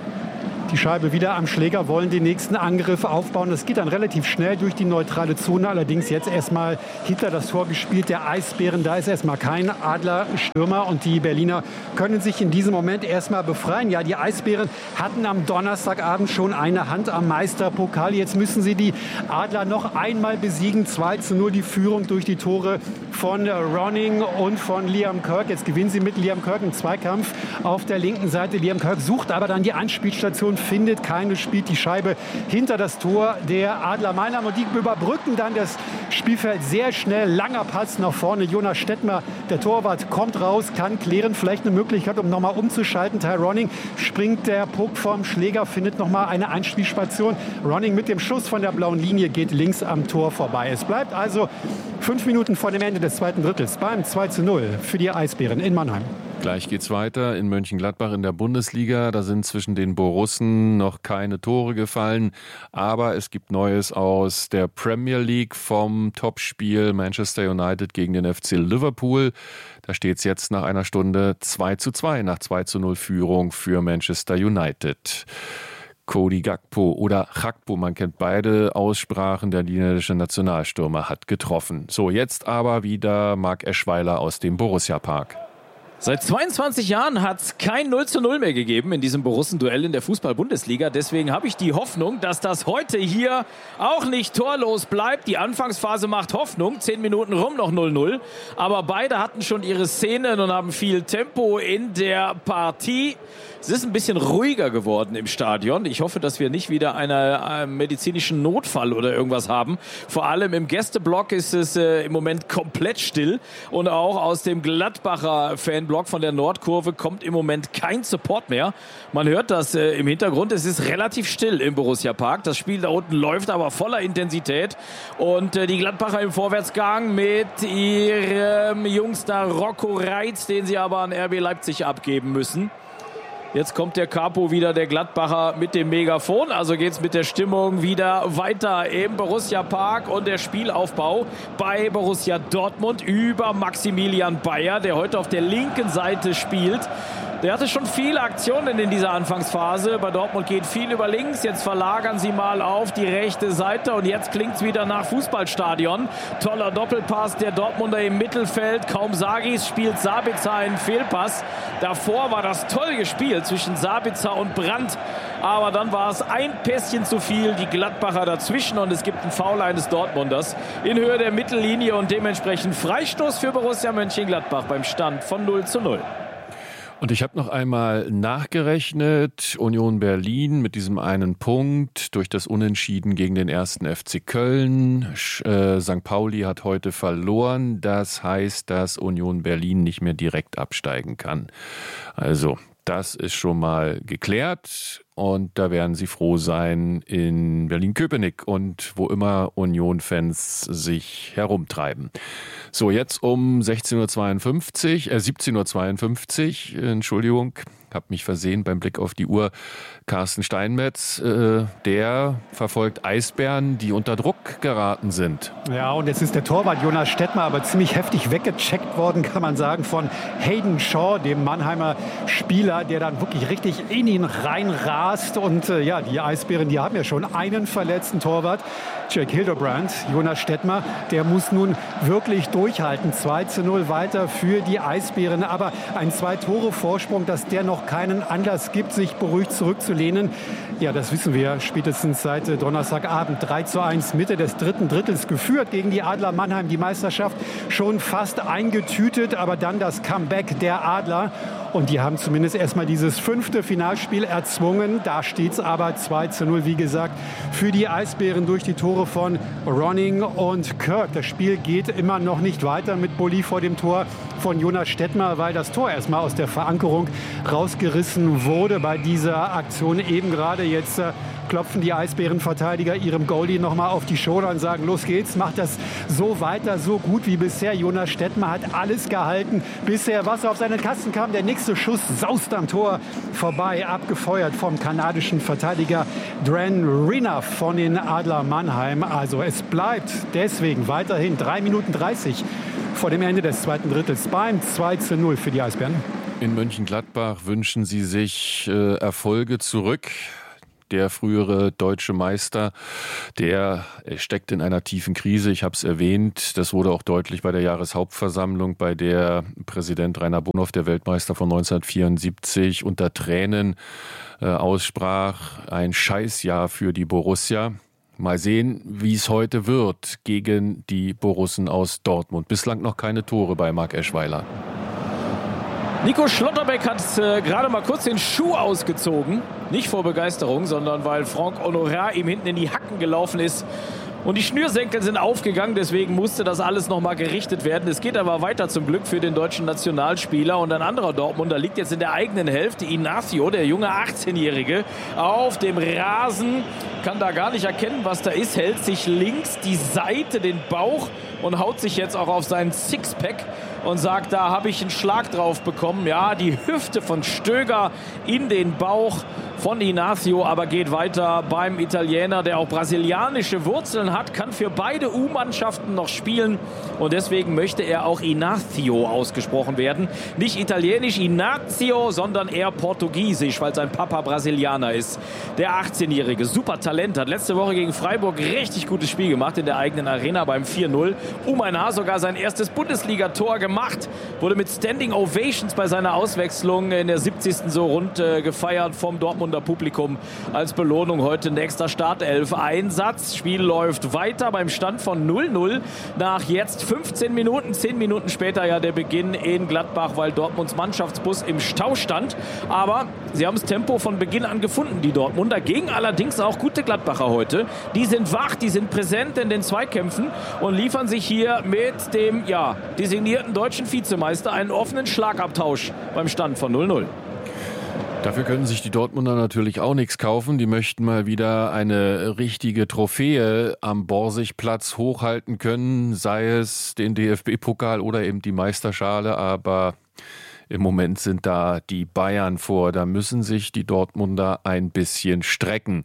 die Scheibe wieder am Schläger, wollen den nächsten Angriff aufbauen. Das geht dann relativ schnell durch die neutrale Zone. Allerdings jetzt erstmal hinter das Tor gespielt der Eisbären. Da ist erstmal kein Adler-Stürmer und die Berliner können sich in diesem Moment erstmal befreien. Ja, die Eisbären hatten am Donnerstagabend schon eine Hand am Meisterpokal. Jetzt müssen sie die Adler noch einmal besiegen. 2:0 die Führung durch die Tore von Ronning und von Liam Kirk. Jetzt gewinnen sie mit Liam Kirk im Zweikampf auf der linken Seite. Liam Kirk sucht aber dann die Anspielstation, findet keine, spielt die Scheibe hinter das Tor der Adler Mannheim und die überbrücken dann das Spielfeld sehr schnell. Langer Pass nach vorne. Jonas Stettmer, der Torwart, kommt raus, kann klären. Vielleicht eine Möglichkeit, um nochmal umzuschalten. Ty Ronning springt der Puck vom Schläger, findet nochmal eine Anspielstation. Ronning mit dem Schuss von der blauen Linie geht links am Tor vorbei. Es bleibt also 5 Minuten vor dem Ende des zweiten Drittels beim 2:0 für die Eisbären in Mannheim. Gleich geht's weiter in Mönchengladbach in der Bundesliga. Da sind zwischen den Borussen noch keine Tore gefallen. Aber es gibt Neues aus der Premier League vom Topspiel Manchester United gegen den FC Liverpool. Da steht's jetzt nach einer Stunde 2:2 nach 2:0 Führung für Manchester United. Cody Gakpo oder Gakpo, man kennt beide Aussprachen, der niederländische Nationalstürmer hat getroffen. So, jetzt aber wieder Marc Eschweiler aus dem Borussia Park. Seit 22 Jahren hat es kein 0:0 mehr gegeben in diesem Borussen-Duell in der Fußball-Bundesliga. Deswegen habe ich die Hoffnung, dass das heute hier auch nicht torlos bleibt. Die Anfangsphase macht Hoffnung. 10 Minuten rum, noch 0:0. Aber beide hatten schon ihre Szenen und haben viel Tempo in der Partie. Es ist ein bisschen ruhiger geworden im Stadion. Ich hoffe, dass wir nicht wieder einen medizinischen Notfall oder irgendwas haben. Vor allem im Gästeblock ist es im Moment komplett still. Und auch aus dem Gladbacher Fanblock von der Nordkurve kommt im Moment kein Support mehr. Man hört das im Hintergrund. Es ist relativ still im Borussia Park. Das Spiel da unten läuft aber voller Intensität. Und die Gladbacher im Vorwärtsgang mit ihrem Jungster Rocco Reitz, den sie aber an RB Leipzig abgeben müssen. Jetzt kommt der Capo wieder, der Gladbacher, mit dem Megafon. Also geht's mit der Stimmung wieder weiter im Borussia Park und der Spielaufbau bei Borussia Dortmund über Maximilian Bayer, der heute auf der linken Seite spielt. Der hatte schon viele Aktionen in dieser Anfangsphase. Bei Dortmund geht viel über links. Jetzt verlagern sie mal auf die rechte Seite. Und jetzt klingt's wieder nach Fußballstadion. Toller Doppelpass der Dortmunder im Mittelfeld. Kaum Sagis spielt Sabitzer einen Fehlpass. Davor war das toll gespielt zwischen Sabitzer und Brandt. Aber dann war es ein Pässchen zu viel. Die Gladbacher dazwischen. Und es gibt einen Foul eines Dortmunders in Höhe der Mittellinie. Und dementsprechend Freistoß für Borussia Mönchengladbach beim Stand von 0:0. Und ich habe noch einmal nachgerechnet, Union Berlin mit diesem einen Punkt durch das Unentschieden gegen den 1. FC Köln. St. Pauli hat heute verloren. Das heißt, dass Union Berlin nicht mehr direkt absteigen kann. Also, das ist schon mal geklärt. Und da werden sie froh sein in Berlin-Köpenick und wo immer Union-Fans sich herumtreiben. So, jetzt um 17:52 Uhr, Entschuldigung, habe mich versehen beim Blick auf die Uhr. Carsten Steinmetz, der verfolgt Eisbären, die unter Druck geraten sind. Ja, und jetzt ist der Torwart Jonas Stettmer aber ziemlich heftig weggecheckt worden, kann man sagen, von Hayden Shaw, dem Mannheimer Spieler, der dann wirklich richtig in ihn reinrast. Und ja, die Eisbären, die haben ja schon einen verletzten Torwart, Jack Hildebrand. Jonas Stettmer, der muss nun wirklich durchhalten. 2:0 weiter für die Eisbären, aber ein 2-Tore-Vorsprung, dass der noch auch keinen Anlass gibt, sich beruhigt zurückzulehnen. Ja, das wissen wir spätestens seit Donnerstagabend. 3:1 Mitte des dritten Drittels geführt gegen die Adler Mannheim. Die Meisterschaft schon fast eingetütet, aber dann das Comeback der Adler. Und die haben zumindest erstmal dieses 5. Finalspiel erzwungen. Da steht es aber 2:0, wie gesagt, für die Eisbären durch die Tore von Ronning und Kirk. Das Spiel geht immer noch nicht weiter mit Bulli vor dem Tor von Jonas Stettmer, weil das Tor erstmal aus der Verankerung rausgerissen wurde bei dieser Aktion eben gerade. Jetzt klopfen die Eisbärenverteidiger ihrem Goalie nochmal auf die Schulter und sagen, los geht's, macht das so weiter, so gut wie bisher. Jonas Stettmer hat alles gehalten, bisher was auf seinen Kasten kam. Der nächste Schuss saust am Tor vorbei, abgefeuert vom kanadischen Verteidiger Dran Rina von den Adler Mannheim. Also es bleibt deswegen weiterhin 3:30 vor dem Ende des zweiten Drittels beim 2:0 für die Eisbären. In Mönchengladbach wünschen sie sich Erfolge zurück. Der frühere deutsche Meister, der steckt in einer tiefen Krise. Ich habe es erwähnt. Das wurde auch deutlich bei der Jahreshauptversammlung, bei der Präsident Rainer Bonhoff, der Weltmeister von 1974, unter Tränen aussprach, ein Scheißjahr für die Borussia. Mal sehen, wie es heute wird gegen die Borussen aus Dortmund. Bislang noch keine Tore bei Marc Eschweiler. Nico Schlotterbeck hat gerade mal kurz den Schuh ausgezogen. Nicht vor Begeisterung, sondern weil Franck Honorat ihm hinten in die Hacken gelaufen ist. Und die Schnürsenkel sind aufgegangen, deswegen musste das alles nochmal gerichtet werden. Es geht aber weiter zum Glück für den deutschen Nationalspieler. Und ein anderer Dortmunder liegt jetzt in der eigenen Hälfte. Ignacio, der junge 18-Jährige, auf dem Rasen. Kann da gar nicht erkennen, was da ist. Hält sich links die Seite, den Bauch und haut sich jetzt auch auf seinen Sixpack und sagt, da habe ich einen Schlag drauf bekommen. Ja, die Hüfte von Stöger in den Bauch von Ignacio, aber geht weiter beim Italiener, der auch brasilianische Wurzeln hat, kann für beide U-Mannschaften noch spielen und deswegen möchte er auch Ignacio ausgesprochen werden. Nicht italienisch Ignacio, sondern eher portugiesisch, weil sein Papa Brasilianer ist. Der 18-Jährige, super Talent, hat letzte Woche gegen Freiburg richtig gutes Spiel gemacht in der eigenen Arena beim 4:0. Umainar sogar sein erstes Bundesligator gemacht, wurde mit Standing Ovations bei seiner Auswechslung in der 70. so rund gefeiert vom Dortmunder Publikum. Als Belohnung heute nächster Startelf-Einsatz. Spiel läuft weiter beim Stand von 0:0 nach jetzt 15 Minuten. 10 Minuten später ja der Beginn in Gladbach, weil Dortmunds Mannschaftsbus im Stau stand. Aber sie haben das Tempo von Beginn an gefunden, die Dortmunder. Gegen allerdings auch gute Gladbacher heute. Die sind wach, die sind präsent in den Zweikämpfen und liefern sich hier mit dem designierten deutschen Vizemeister einen offenen Schlagabtausch beim Stand von 0:0. Dafür können sich die Dortmunder natürlich auch nichts kaufen. Die möchten mal wieder eine richtige Trophäe am Borsigplatz hochhalten können, sei es den DFB-Pokal oder eben die Meisterschale. Aber im Moment sind da die Bayern vor. Da müssen sich die Dortmunder ein bisschen strecken.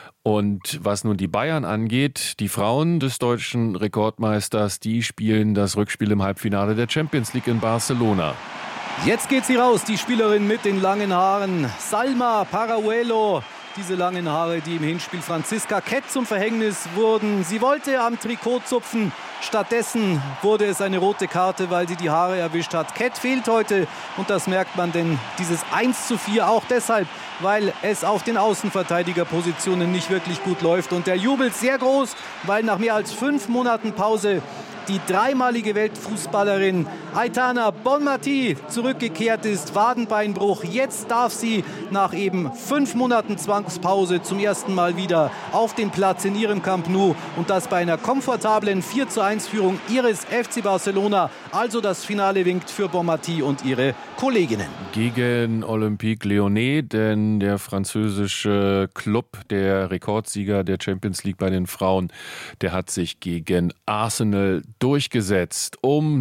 Und was nun die Bayern angeht, die Frauen des deutschen Rekordmeisters, die spielen das Rückspiel im Halbfinale der Champions League in Barcelona. Jetzt geht sie raus, die Spielerin mit den langen Haaren. Salma Parahuelo. Diese langen Haare, die im Hinspiel Franziska Kett zum Verhängnis wurden. Sie wollte am Trikot zupfen. Stattdessen wurde es eine rote Karte, weil sie die Haare erwischt hat. Kett fehlt heute und das merkt man, denn dieses 1:4 auch deshalb, weil es auf den Außenverteidigerpositionen nicht wirklich gut läuft. Und der Jubel sehr groß, weil nach mehr als 5 Monaten Pause die dreimalige Weltfußballerin Aitana Bonmatí zurückgekehrt ist. Wadenbeinbruch. Jetzt darf sie nach eben 5 Monaten Zwangspause zum ersten Mal wieder auf den Platz in ihrem Camp Nou. Und das bei einer komfortablen 4:1-Führung ihres FC Barcelona. Also das Finale winkt für Bonmatí und ihre Kolleginnen. Gegen Olympique Lyonnais, denn der französische Club, der Rekordsieger der Champions League bei den Frauen, der hat sich gegen Arsenal durchgesetzt. Um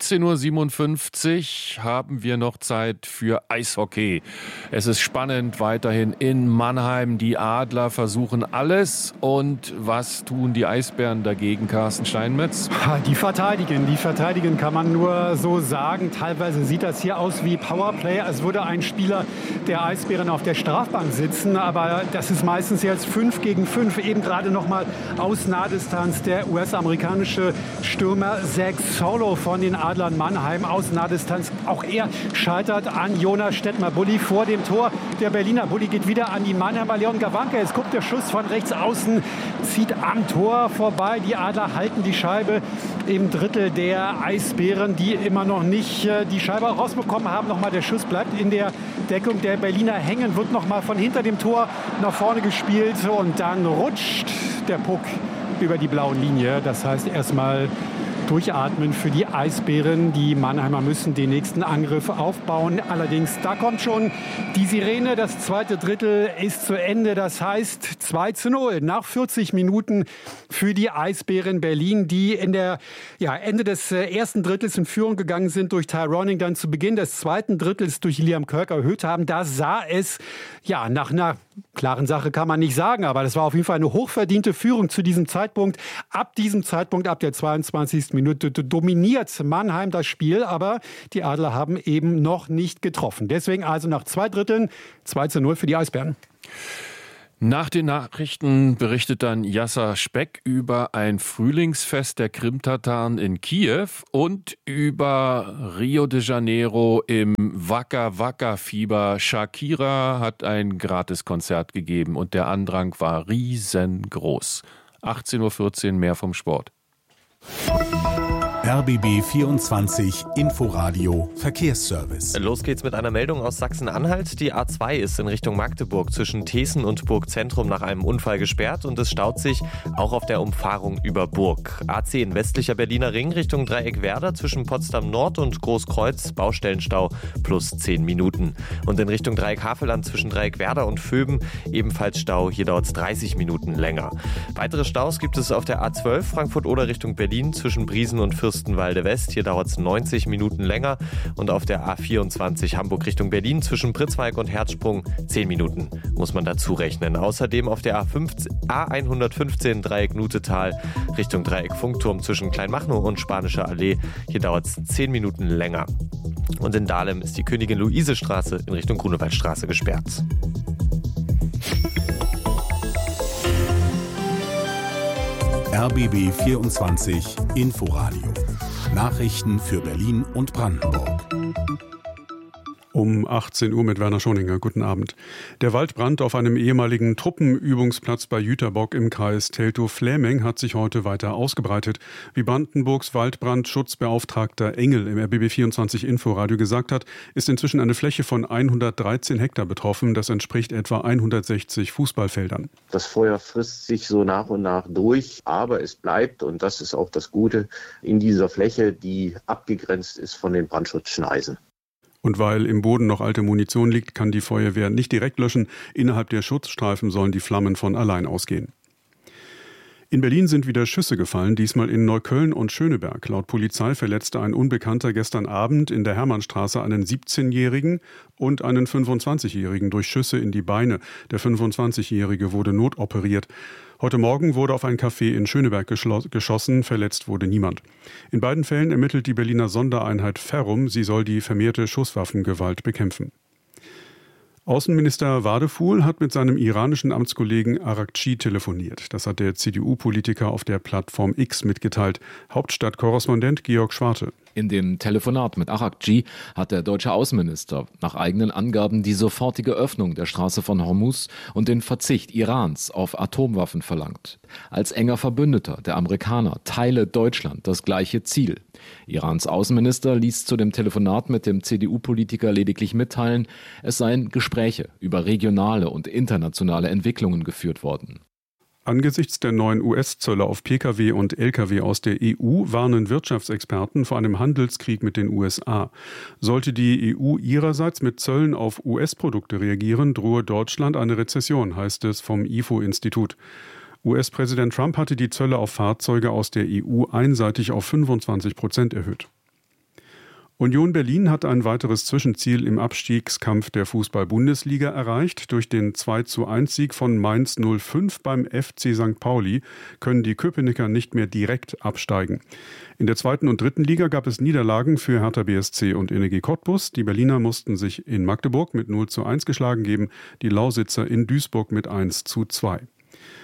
17:57 Uhr haben wir noch Zeit für Eishockey. Es ist spannend weiterhin in Mannheim. Die Adler versuchen alles. Und was tun die Eisbären dagegen, Carsten Steinmetz? Die verteidigen kann man nur so sagen. Teilweise sieht das hier aus wie Powerplay, als würde ein Spieler der Eisbären auf der Strafbank sitzen. Aber das ist meistens jetzt 5 gegen 5. Eben gerade noch mal aus Nahdistanz der US-amerikanische Stürmer Stürmer Zach Solo von den Adlern Mannheim aus Nahdistanz. Auch er scheitert an Jonas Stettmer-Bulli vor dem Tor. Der Berliner Bulli geht wieder an die Mannheimer. Leon Gawanke, es kommt der Schuss von rechts außen, zieht am Tor vorbei. Die Adler halten die Scheibe im Drittel der Eisbären, die immer noch nicht die Scheibe rausbekommen haben. Nochmal der Schuss bleibt in der Deckung der Berliner hängen, wird nochmal von hinter dem Tor nach vorne gespielt und dann rutscht der Puck über die blaue Linie. Das heißt erstmal durchatmen für die Eisbären. Die Mannheimer müssen den nächsten Angriff aufbauen. Allerdings, da kommt schon die Sirene. Das zweite Drittel ist zu Ende. Das heißt 2:0 nach 40 Minuten für die Eisbären Berlin, die in der Ende des ersten Drittels in Führung gegangen sind durch Ty Ronning, dann zu Beginn des zweiten Drittels durch Liam Kirk erhöht haben. Da sah es nach einer klaren Sache kann man nicht sagen, aber das war auf jeden Fall eine hochverdiente Führung zu diesem Zeitpunkt. Ab diesem Zeitpunkt, ab der 22. Minute, dominiert Mannheim das Spiel, aber die Adler haben eben noch nicht getroffen. Deswegen also nach 2 Dritteln 2:0 für die Eisbären. Nach den Nachrichten berichtet dann Jasser Speck über ein Frühlingsfest der Krimtataren in Kiew und über Rio de Janeiro im Waka Waka Fieber. Shakira hat ein Gratiskonzert gegeben und der Andrang war riesengroß. 18:14 Uhr, mehr vom Sport. RBB 24 Inforadio Verkehrsservice. Los geht's mit einer Meldung aus Sachsen-Anhalt. Die A2 ist in Richtung Magdeburg zwischen Thesen und Burgzentrum nach einem Unfall gesperrt und es staut sich auch auf der Umfahrung über Burg. A10 westlicher Berliner Ring Richtung Dreieckwerder zwischen Potsdam Nord und Großkreuz Baustellenstau plus 10 Minuten. Und in Richtung Dreieck Havelland zwischen Dreieckwerder und Vöben ebenfalls Stau. Hier dauert es 30 Minuten länger. Weitere Staus gibt es auf der A12 Frankfurt-Oder Richtung Berlin zwischen Briesen und Fürstenwalde West. Hier dauert es 90 Minuten länger. Und auf der A24 Hamburg Richtung Berlin zwischen Pritzwalk und Herzsprung 10 Minuten muss man dazu rechnen. Außerdem auf der A115 Dreieck Nutetal Richtung Dreieck Funkturm zwischen Kleinmachnow und Spanischer Allee. Hier dauert es 10 Minuten länger. Und in Dahlem ist die Königin-Luise-Straße in Richtung Grunewaldstraße gesperrt. RBB 24 Inforadio. Nachrichten für Berlin und Brandenburg. Um 18 Uhr mit Werner Schoninger. Guten Abend. Der Waldbrand auf einem ehemaligen Truppenübungsplatz bei Jüterbock im Kreis Teltow-Fläming hat sich heute weiter ausgebreitet. Wie Brandenburgs Waldbrandschutzbeauftragter Engel im RBB 24 Inforadio gesagt hat, ist inzwischen eine Fläche von 113 Hektar betroffen. Das entspricht etwa 160 Fußballfeldern. Das Feuer frisst sich so nach und nach durch, aber es bleibt, und das ist auch das Gute, in dieser Fläche, die abgegrenzt ist von den Brandschutzschneisen. Und weil im Boden noch alte Munition liegt, kann die Feuerwehr nicht direkt löschen. Innerhalb der Schutzstreifen sollen die Flammen von allein ausgehen. In Berlin sind wieder Schüsse gefallen, diesmal in Neukölln und Schöneberg. Laut Polizei verletzte ein Unbekannter gestern Abend in der Hermannstraße einen 17-Jährigen und einen 25-Jährigen durch Schüsse in die Beine. Der 25-Jährige wurde notoperiert. Heute Morgen wurde auf ein Café in Schöneberg geschossen, verletzt wurde niemand. In beiden Fällen ermittelt die Berliner Sondereinheit Ferrum, sie soll die vermehrte Schusswaffengewalt bekämpfen. Außenminister Wadefuhl hat mit seinem iranischen Amtskollegen Arakci telefoniert. Das hat der CDU-Politiker auf der Plattform X mitgeteilt. Hauptstadtkorrespondent Georg Schwarte. In dem Telefonat mit Arakci hat der deutsche Außenminister nach eigenen Angaben die sofortige Öffnung der Straße von Hormuz und den Verzicht Irans auf Atomwaffen verlangt. Als enger Verbündeter der Amerikaner teile Deutschland das gleiche Ziel. Irans Außenminister ließ zu dem Telefonat mit dem CDU-Politiker lediglich mitteilen, es seien Gespräche über regionale und internationale Entwicklungen geführt worden. Angesichts der neuen US-Zölle auf Pkw und Lkw aus der EU warnen Wirtschaftsexperten vor einem Handelskrieg mit den USA. Sollte die EU ihrerseits mit Zöllen auf US-Produkte reagieren, drohe Deutschland eine Rezession, heißt es vom IFO-Institut. US-Präsident Trump hatte die Zölle auf Fahrzeuge aus der EU einseitig auf 25% erhöht. Union Berlin hat ein weiteres Zwischenziel im Abstiegskampf der Fußball-Bundesliga erreicht. Durch den 2:1-Sieg von Mainz 05 beim FC St. Pauli können die Köpenicker nicht mehr direkt absteigen. In der 2. und 3. Liga gab es Niederlagen für Hertha BSC und Energie Cottbus. Die Berliner mussten sich in Magdeburg mit 0:1 geschlagen geben, die Lausitzer in Duisburg mit 1:2.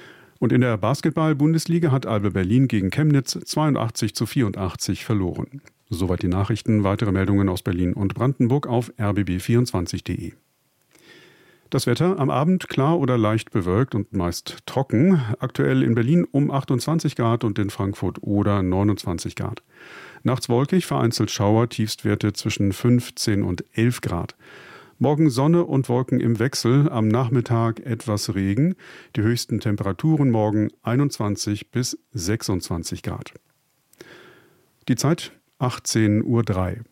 Und in der Basketball-Bundesliga hat Alba Berlin gegen Chemnitz 82:84 verloren. Soweit die Nachrichten. Weitere Meldungen aus Berlin und Brandenburg auf rbb24.de. Das Wetter am Abend klar oder leicht bewölkt und meist trocken. Aktuell in Berlin um 28 Grad und in Frankfurt oder 29 Grad. Nachts wolkig, vereinzelt Schauer, Tiefstwerte zwischen 15 und 11 Grad. Morgen Sonne und Wolken im Wechsel, am Nachmittag etwas Regen. Die höchsten Temperaturen morgen 21 bis 26 Grad. Die Zeit 18:03 Uhr.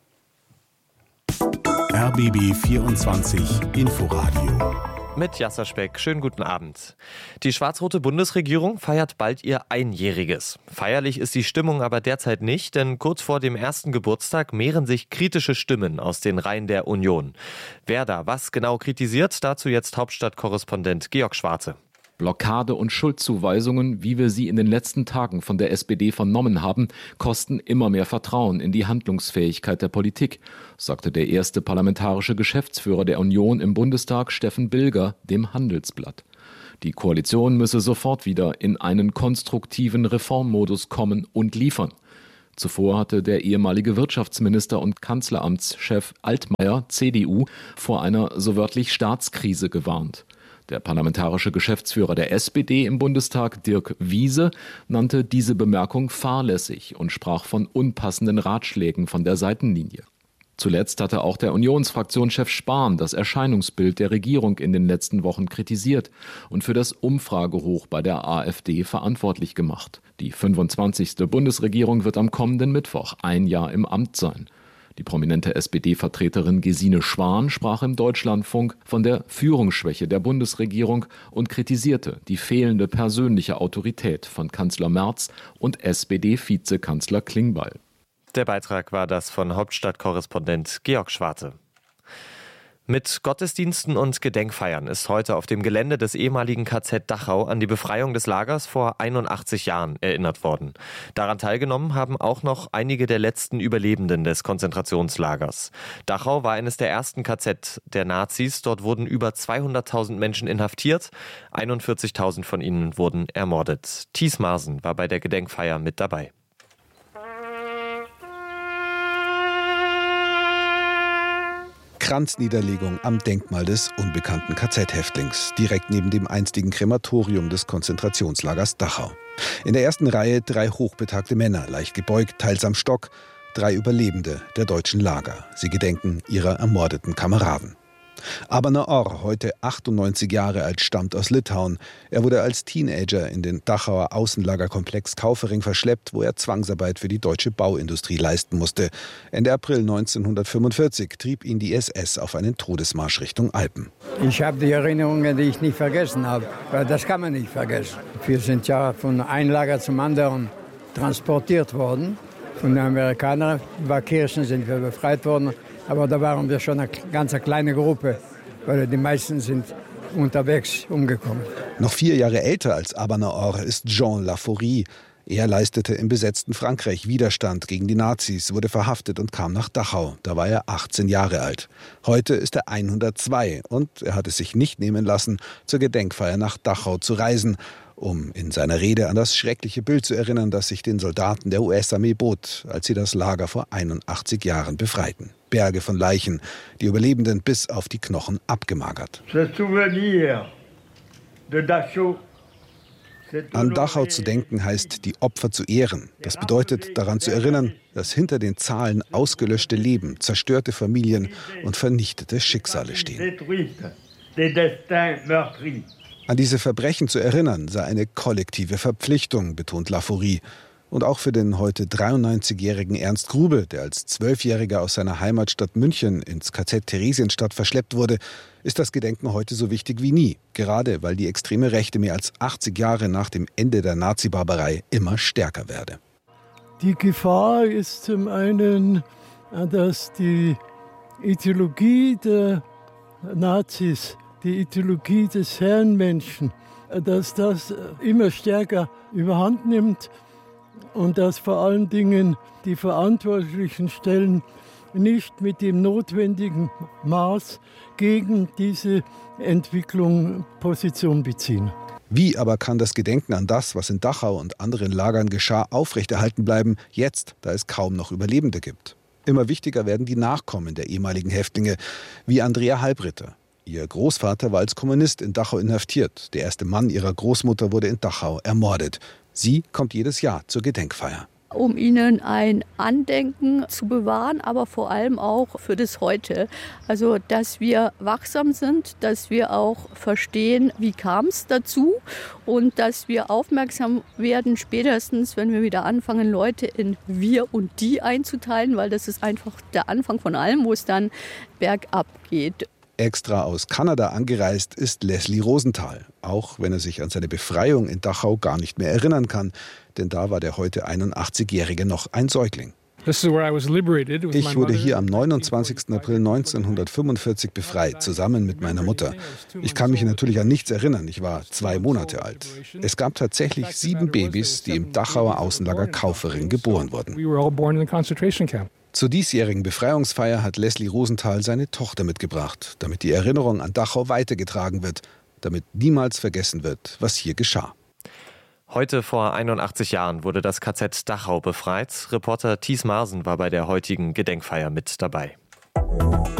RBB 24 Inforadio. Mit Jasser Speck, schönen guten Abend. Die schwarz-rote Bundesregierung feiert bald ihr Einjähriges. Feierlich ist die Stimmung aber derzeit nicht, denn kurz vor dem ersten Geburtstag mehren sich kritische Stimmen aus den Reihen der Union. Wer da was genau kritisiert, dazu jetzt Hauptstadtkorrespondent Georg Schwarze. Blockade und Schuldzuweisungen, wie wir sie in den letzten Tagen von der SPD vernommen haben, kosten immer mehr Vertrauen in die Handlungsfähigkeit der Politik, sagte der erste parlamentarische Geschäftsführer der Union im Bundestag, Steffen Bilger, dem Handelsblatt. Die Koalition müsse sofort wieder in einen konstruktiven Reformmodus kommen und liefern. Zuvor hatte der ehemalige Wirtschaftsminister und Kanzleramtschef Altmaier, CDU, vor einer so wörtlich Staatskrise gewarnt. Der parlamentarische Geschäftsführer der SPD im Bundestag, Dirk Wiese, nannte diese Bemerkung fahrlässig und sprach von unpassenden Ratschlägen von der Seitenlinie. Zuletzt hatte auch der Unionsfraktionschef Spahn das Erscheinungsbild der Regierung in den letzten Wochen kritisiert und für das Umfragehoch bei der AfD verantwortlich gemacht. Die 25. Bundesregierung wird am kommenden Mittwoch ein Jahr im Amt sein. Die prominente SPD-Vertreterin Gesine Schwan sprach im Deutschlandfunk von der Führungsschwäche der Bundesregierung und kritisierte die fehlende persönliche Autorität von Kanzler Merz und SPD-Vizekanzler Klingbeil. Der Beitrag war das von Hauptstadtkorrespondent Georg Schwarze. Mit Gottesdiensten und Gedenkfeiern ist heute auf dem Gelände des ehemaligen KZ Dachau an die Befreiung des Lagers vor 81 Jahren erinnert worden. Daran teilgenommen haben auch noch einige der letzten Überlebenden des Konzentrationslagers. Dachau war eines der ersten KZ der Nazis. Dort wurden über 200.000 Menschen inhaftiert. 41.000 von ihnen wurden ermordet. Thies Marsen war bei der Gedenkfeier mit dabei. Kranzniederlegung am Denkmal des unbekannten KZ-Häftlings, direkt neben dem einstigen Krematorium des Konzentrationslagers Dachau. In der ersten Reihe 3 hochbetagte Männer, leicht gebeugt, teils am Stock, 3 Überlebende der deutschen Lager. Sie gedenken ihrer ermordeten Kameraden. Abner Orr, heute 98 Jahre alt, stammt aus Litauen. Er wurde als Teenager in den Dachauer Außenlagerkomplex Kaufering verschleppt, wo er Zwangsarbeit für die deutsche Bauindustrie leisten musste. Ende April 1945 trieb ihn die SS auf einen Todesmarsch Richtung Alpen. Ich habe die Erinnerungen, die ich nicht vergessen habe, weil das kann man nicht vergessen. Wir sind ja von einem Lager zum anderen transportiert worden. Von den Amerikanern, über Kirchen sind wir befreit worden. Aber da waren wir schon eine ganz kleine Gruppe, weil die meisten sind unterwegs umgekommen. Noch 4 Jahre älter als Abner Orr ist Jean Laforie. Er leistete im besetzten Frankreich Widerstand gegen die Nazis, wurde verhaftet und kam nach Dachau. Da war er 18 Jahre alt. Heute ist er 102 und er hat es sich nicht nehmen lassen, zur Gedenkfeier nach Dachau zu reisen, um in seiner Rede an das schreckliche Bild zu erinnern, das sich den Soldaten der US-Armee bot, als sie das Lager vor 81 Jahren befreiten. Berge von Leichen, die Überlebenden bis auf die Knochen abgemagert. An Dachau zu denken heißt, die Opfer zu ehren. Das bedeutet, daran zu erinnern, dass hinter den Zahlen ausgelöschte Leben, zerstörte Familien und vernichtete Schicksale stehen. An diese Verbrechen zu erinnern, sei eine kollektive Verpflichtung, betont Laforie. Und auch für den heute 93-jährigen Ernst Grube, der als 12-Jähriger aus seiner Heimatstadt München ins KZ Theresienstadt verschleppt wurde, ist das Gedenken heute so wichtig wie nie. Gerade weil die extreme Rechte mehr als 80 Jahre nach dem Ende der Nazi-Barbarei immer stärker werde. Die Gefahr ist zum einen, dass die Ideologie der Nazis, die Ideologie des Herrenmenschen, dass das immer stärker überhand nimmt und dass vor allen Dingen die verantwortlichen Stellen nicht mit dem notwendigen Maß gegen diese Entwicklung Position beziehen. Wie aber kann das Gedenken an das, was in Dachau und anderen Lagern geschah, aufrechterhalten bleiben, jetzt, da es kaum noch Überlebende gibt? Immer wichtiger werden die Nachkommen der ehemaligen Häftlinge, wie Andrea Halbritter. Ihr Großvater war als Kommunist in Dachau inhaftiert. Der erste Mann ihrer Großmutter wurde in Dachau ermordet. Sie kommt jedes Jahr zur Gedenkfeier. Um ihnen ein Andenken zu bewahren, aber vor allem auch für das Heute. Also, dass wir wachsam sind, dass wir auch verstehen, wie kam es dazu und dass wir aufmerksam werden, spätestens, wenn wir wieder anfangen, Leute in wir und die einzuteilen, weil das ist einfach der Anfang von allem, wo es dann bergab geht. Extra aus Kanada angereist ist Leslie Rosenthal, auch wenn er sich an seine Befreiung in Dachau gar nicht mehr erinnern kann, denn da war der heute 81-Jährige noch ein Säugling. Ich wurde hier am 29. April 1945 befreit, zusammen mit meiner Mutter. Ich kann mich natürlich an nichts erinnern, ich war 2 Monate alt. Es gab tatsächlich 7 Babys, die im Dachauer Außenlager Kaufering geboren wurden. Zur diesjährigen Befreiungsfeier hat Leslie Rosenthal seine Tochter mitgebracht, damit die Erinnerung an Dachau weitergetragen wird, damit niemals vergessen wird, was hier geschah. Heute vor 81 Jahren wurde das KZ Dachau befreit. Reporter Thies Marsen war bei der heutigen Gedenkfeier mit dabei.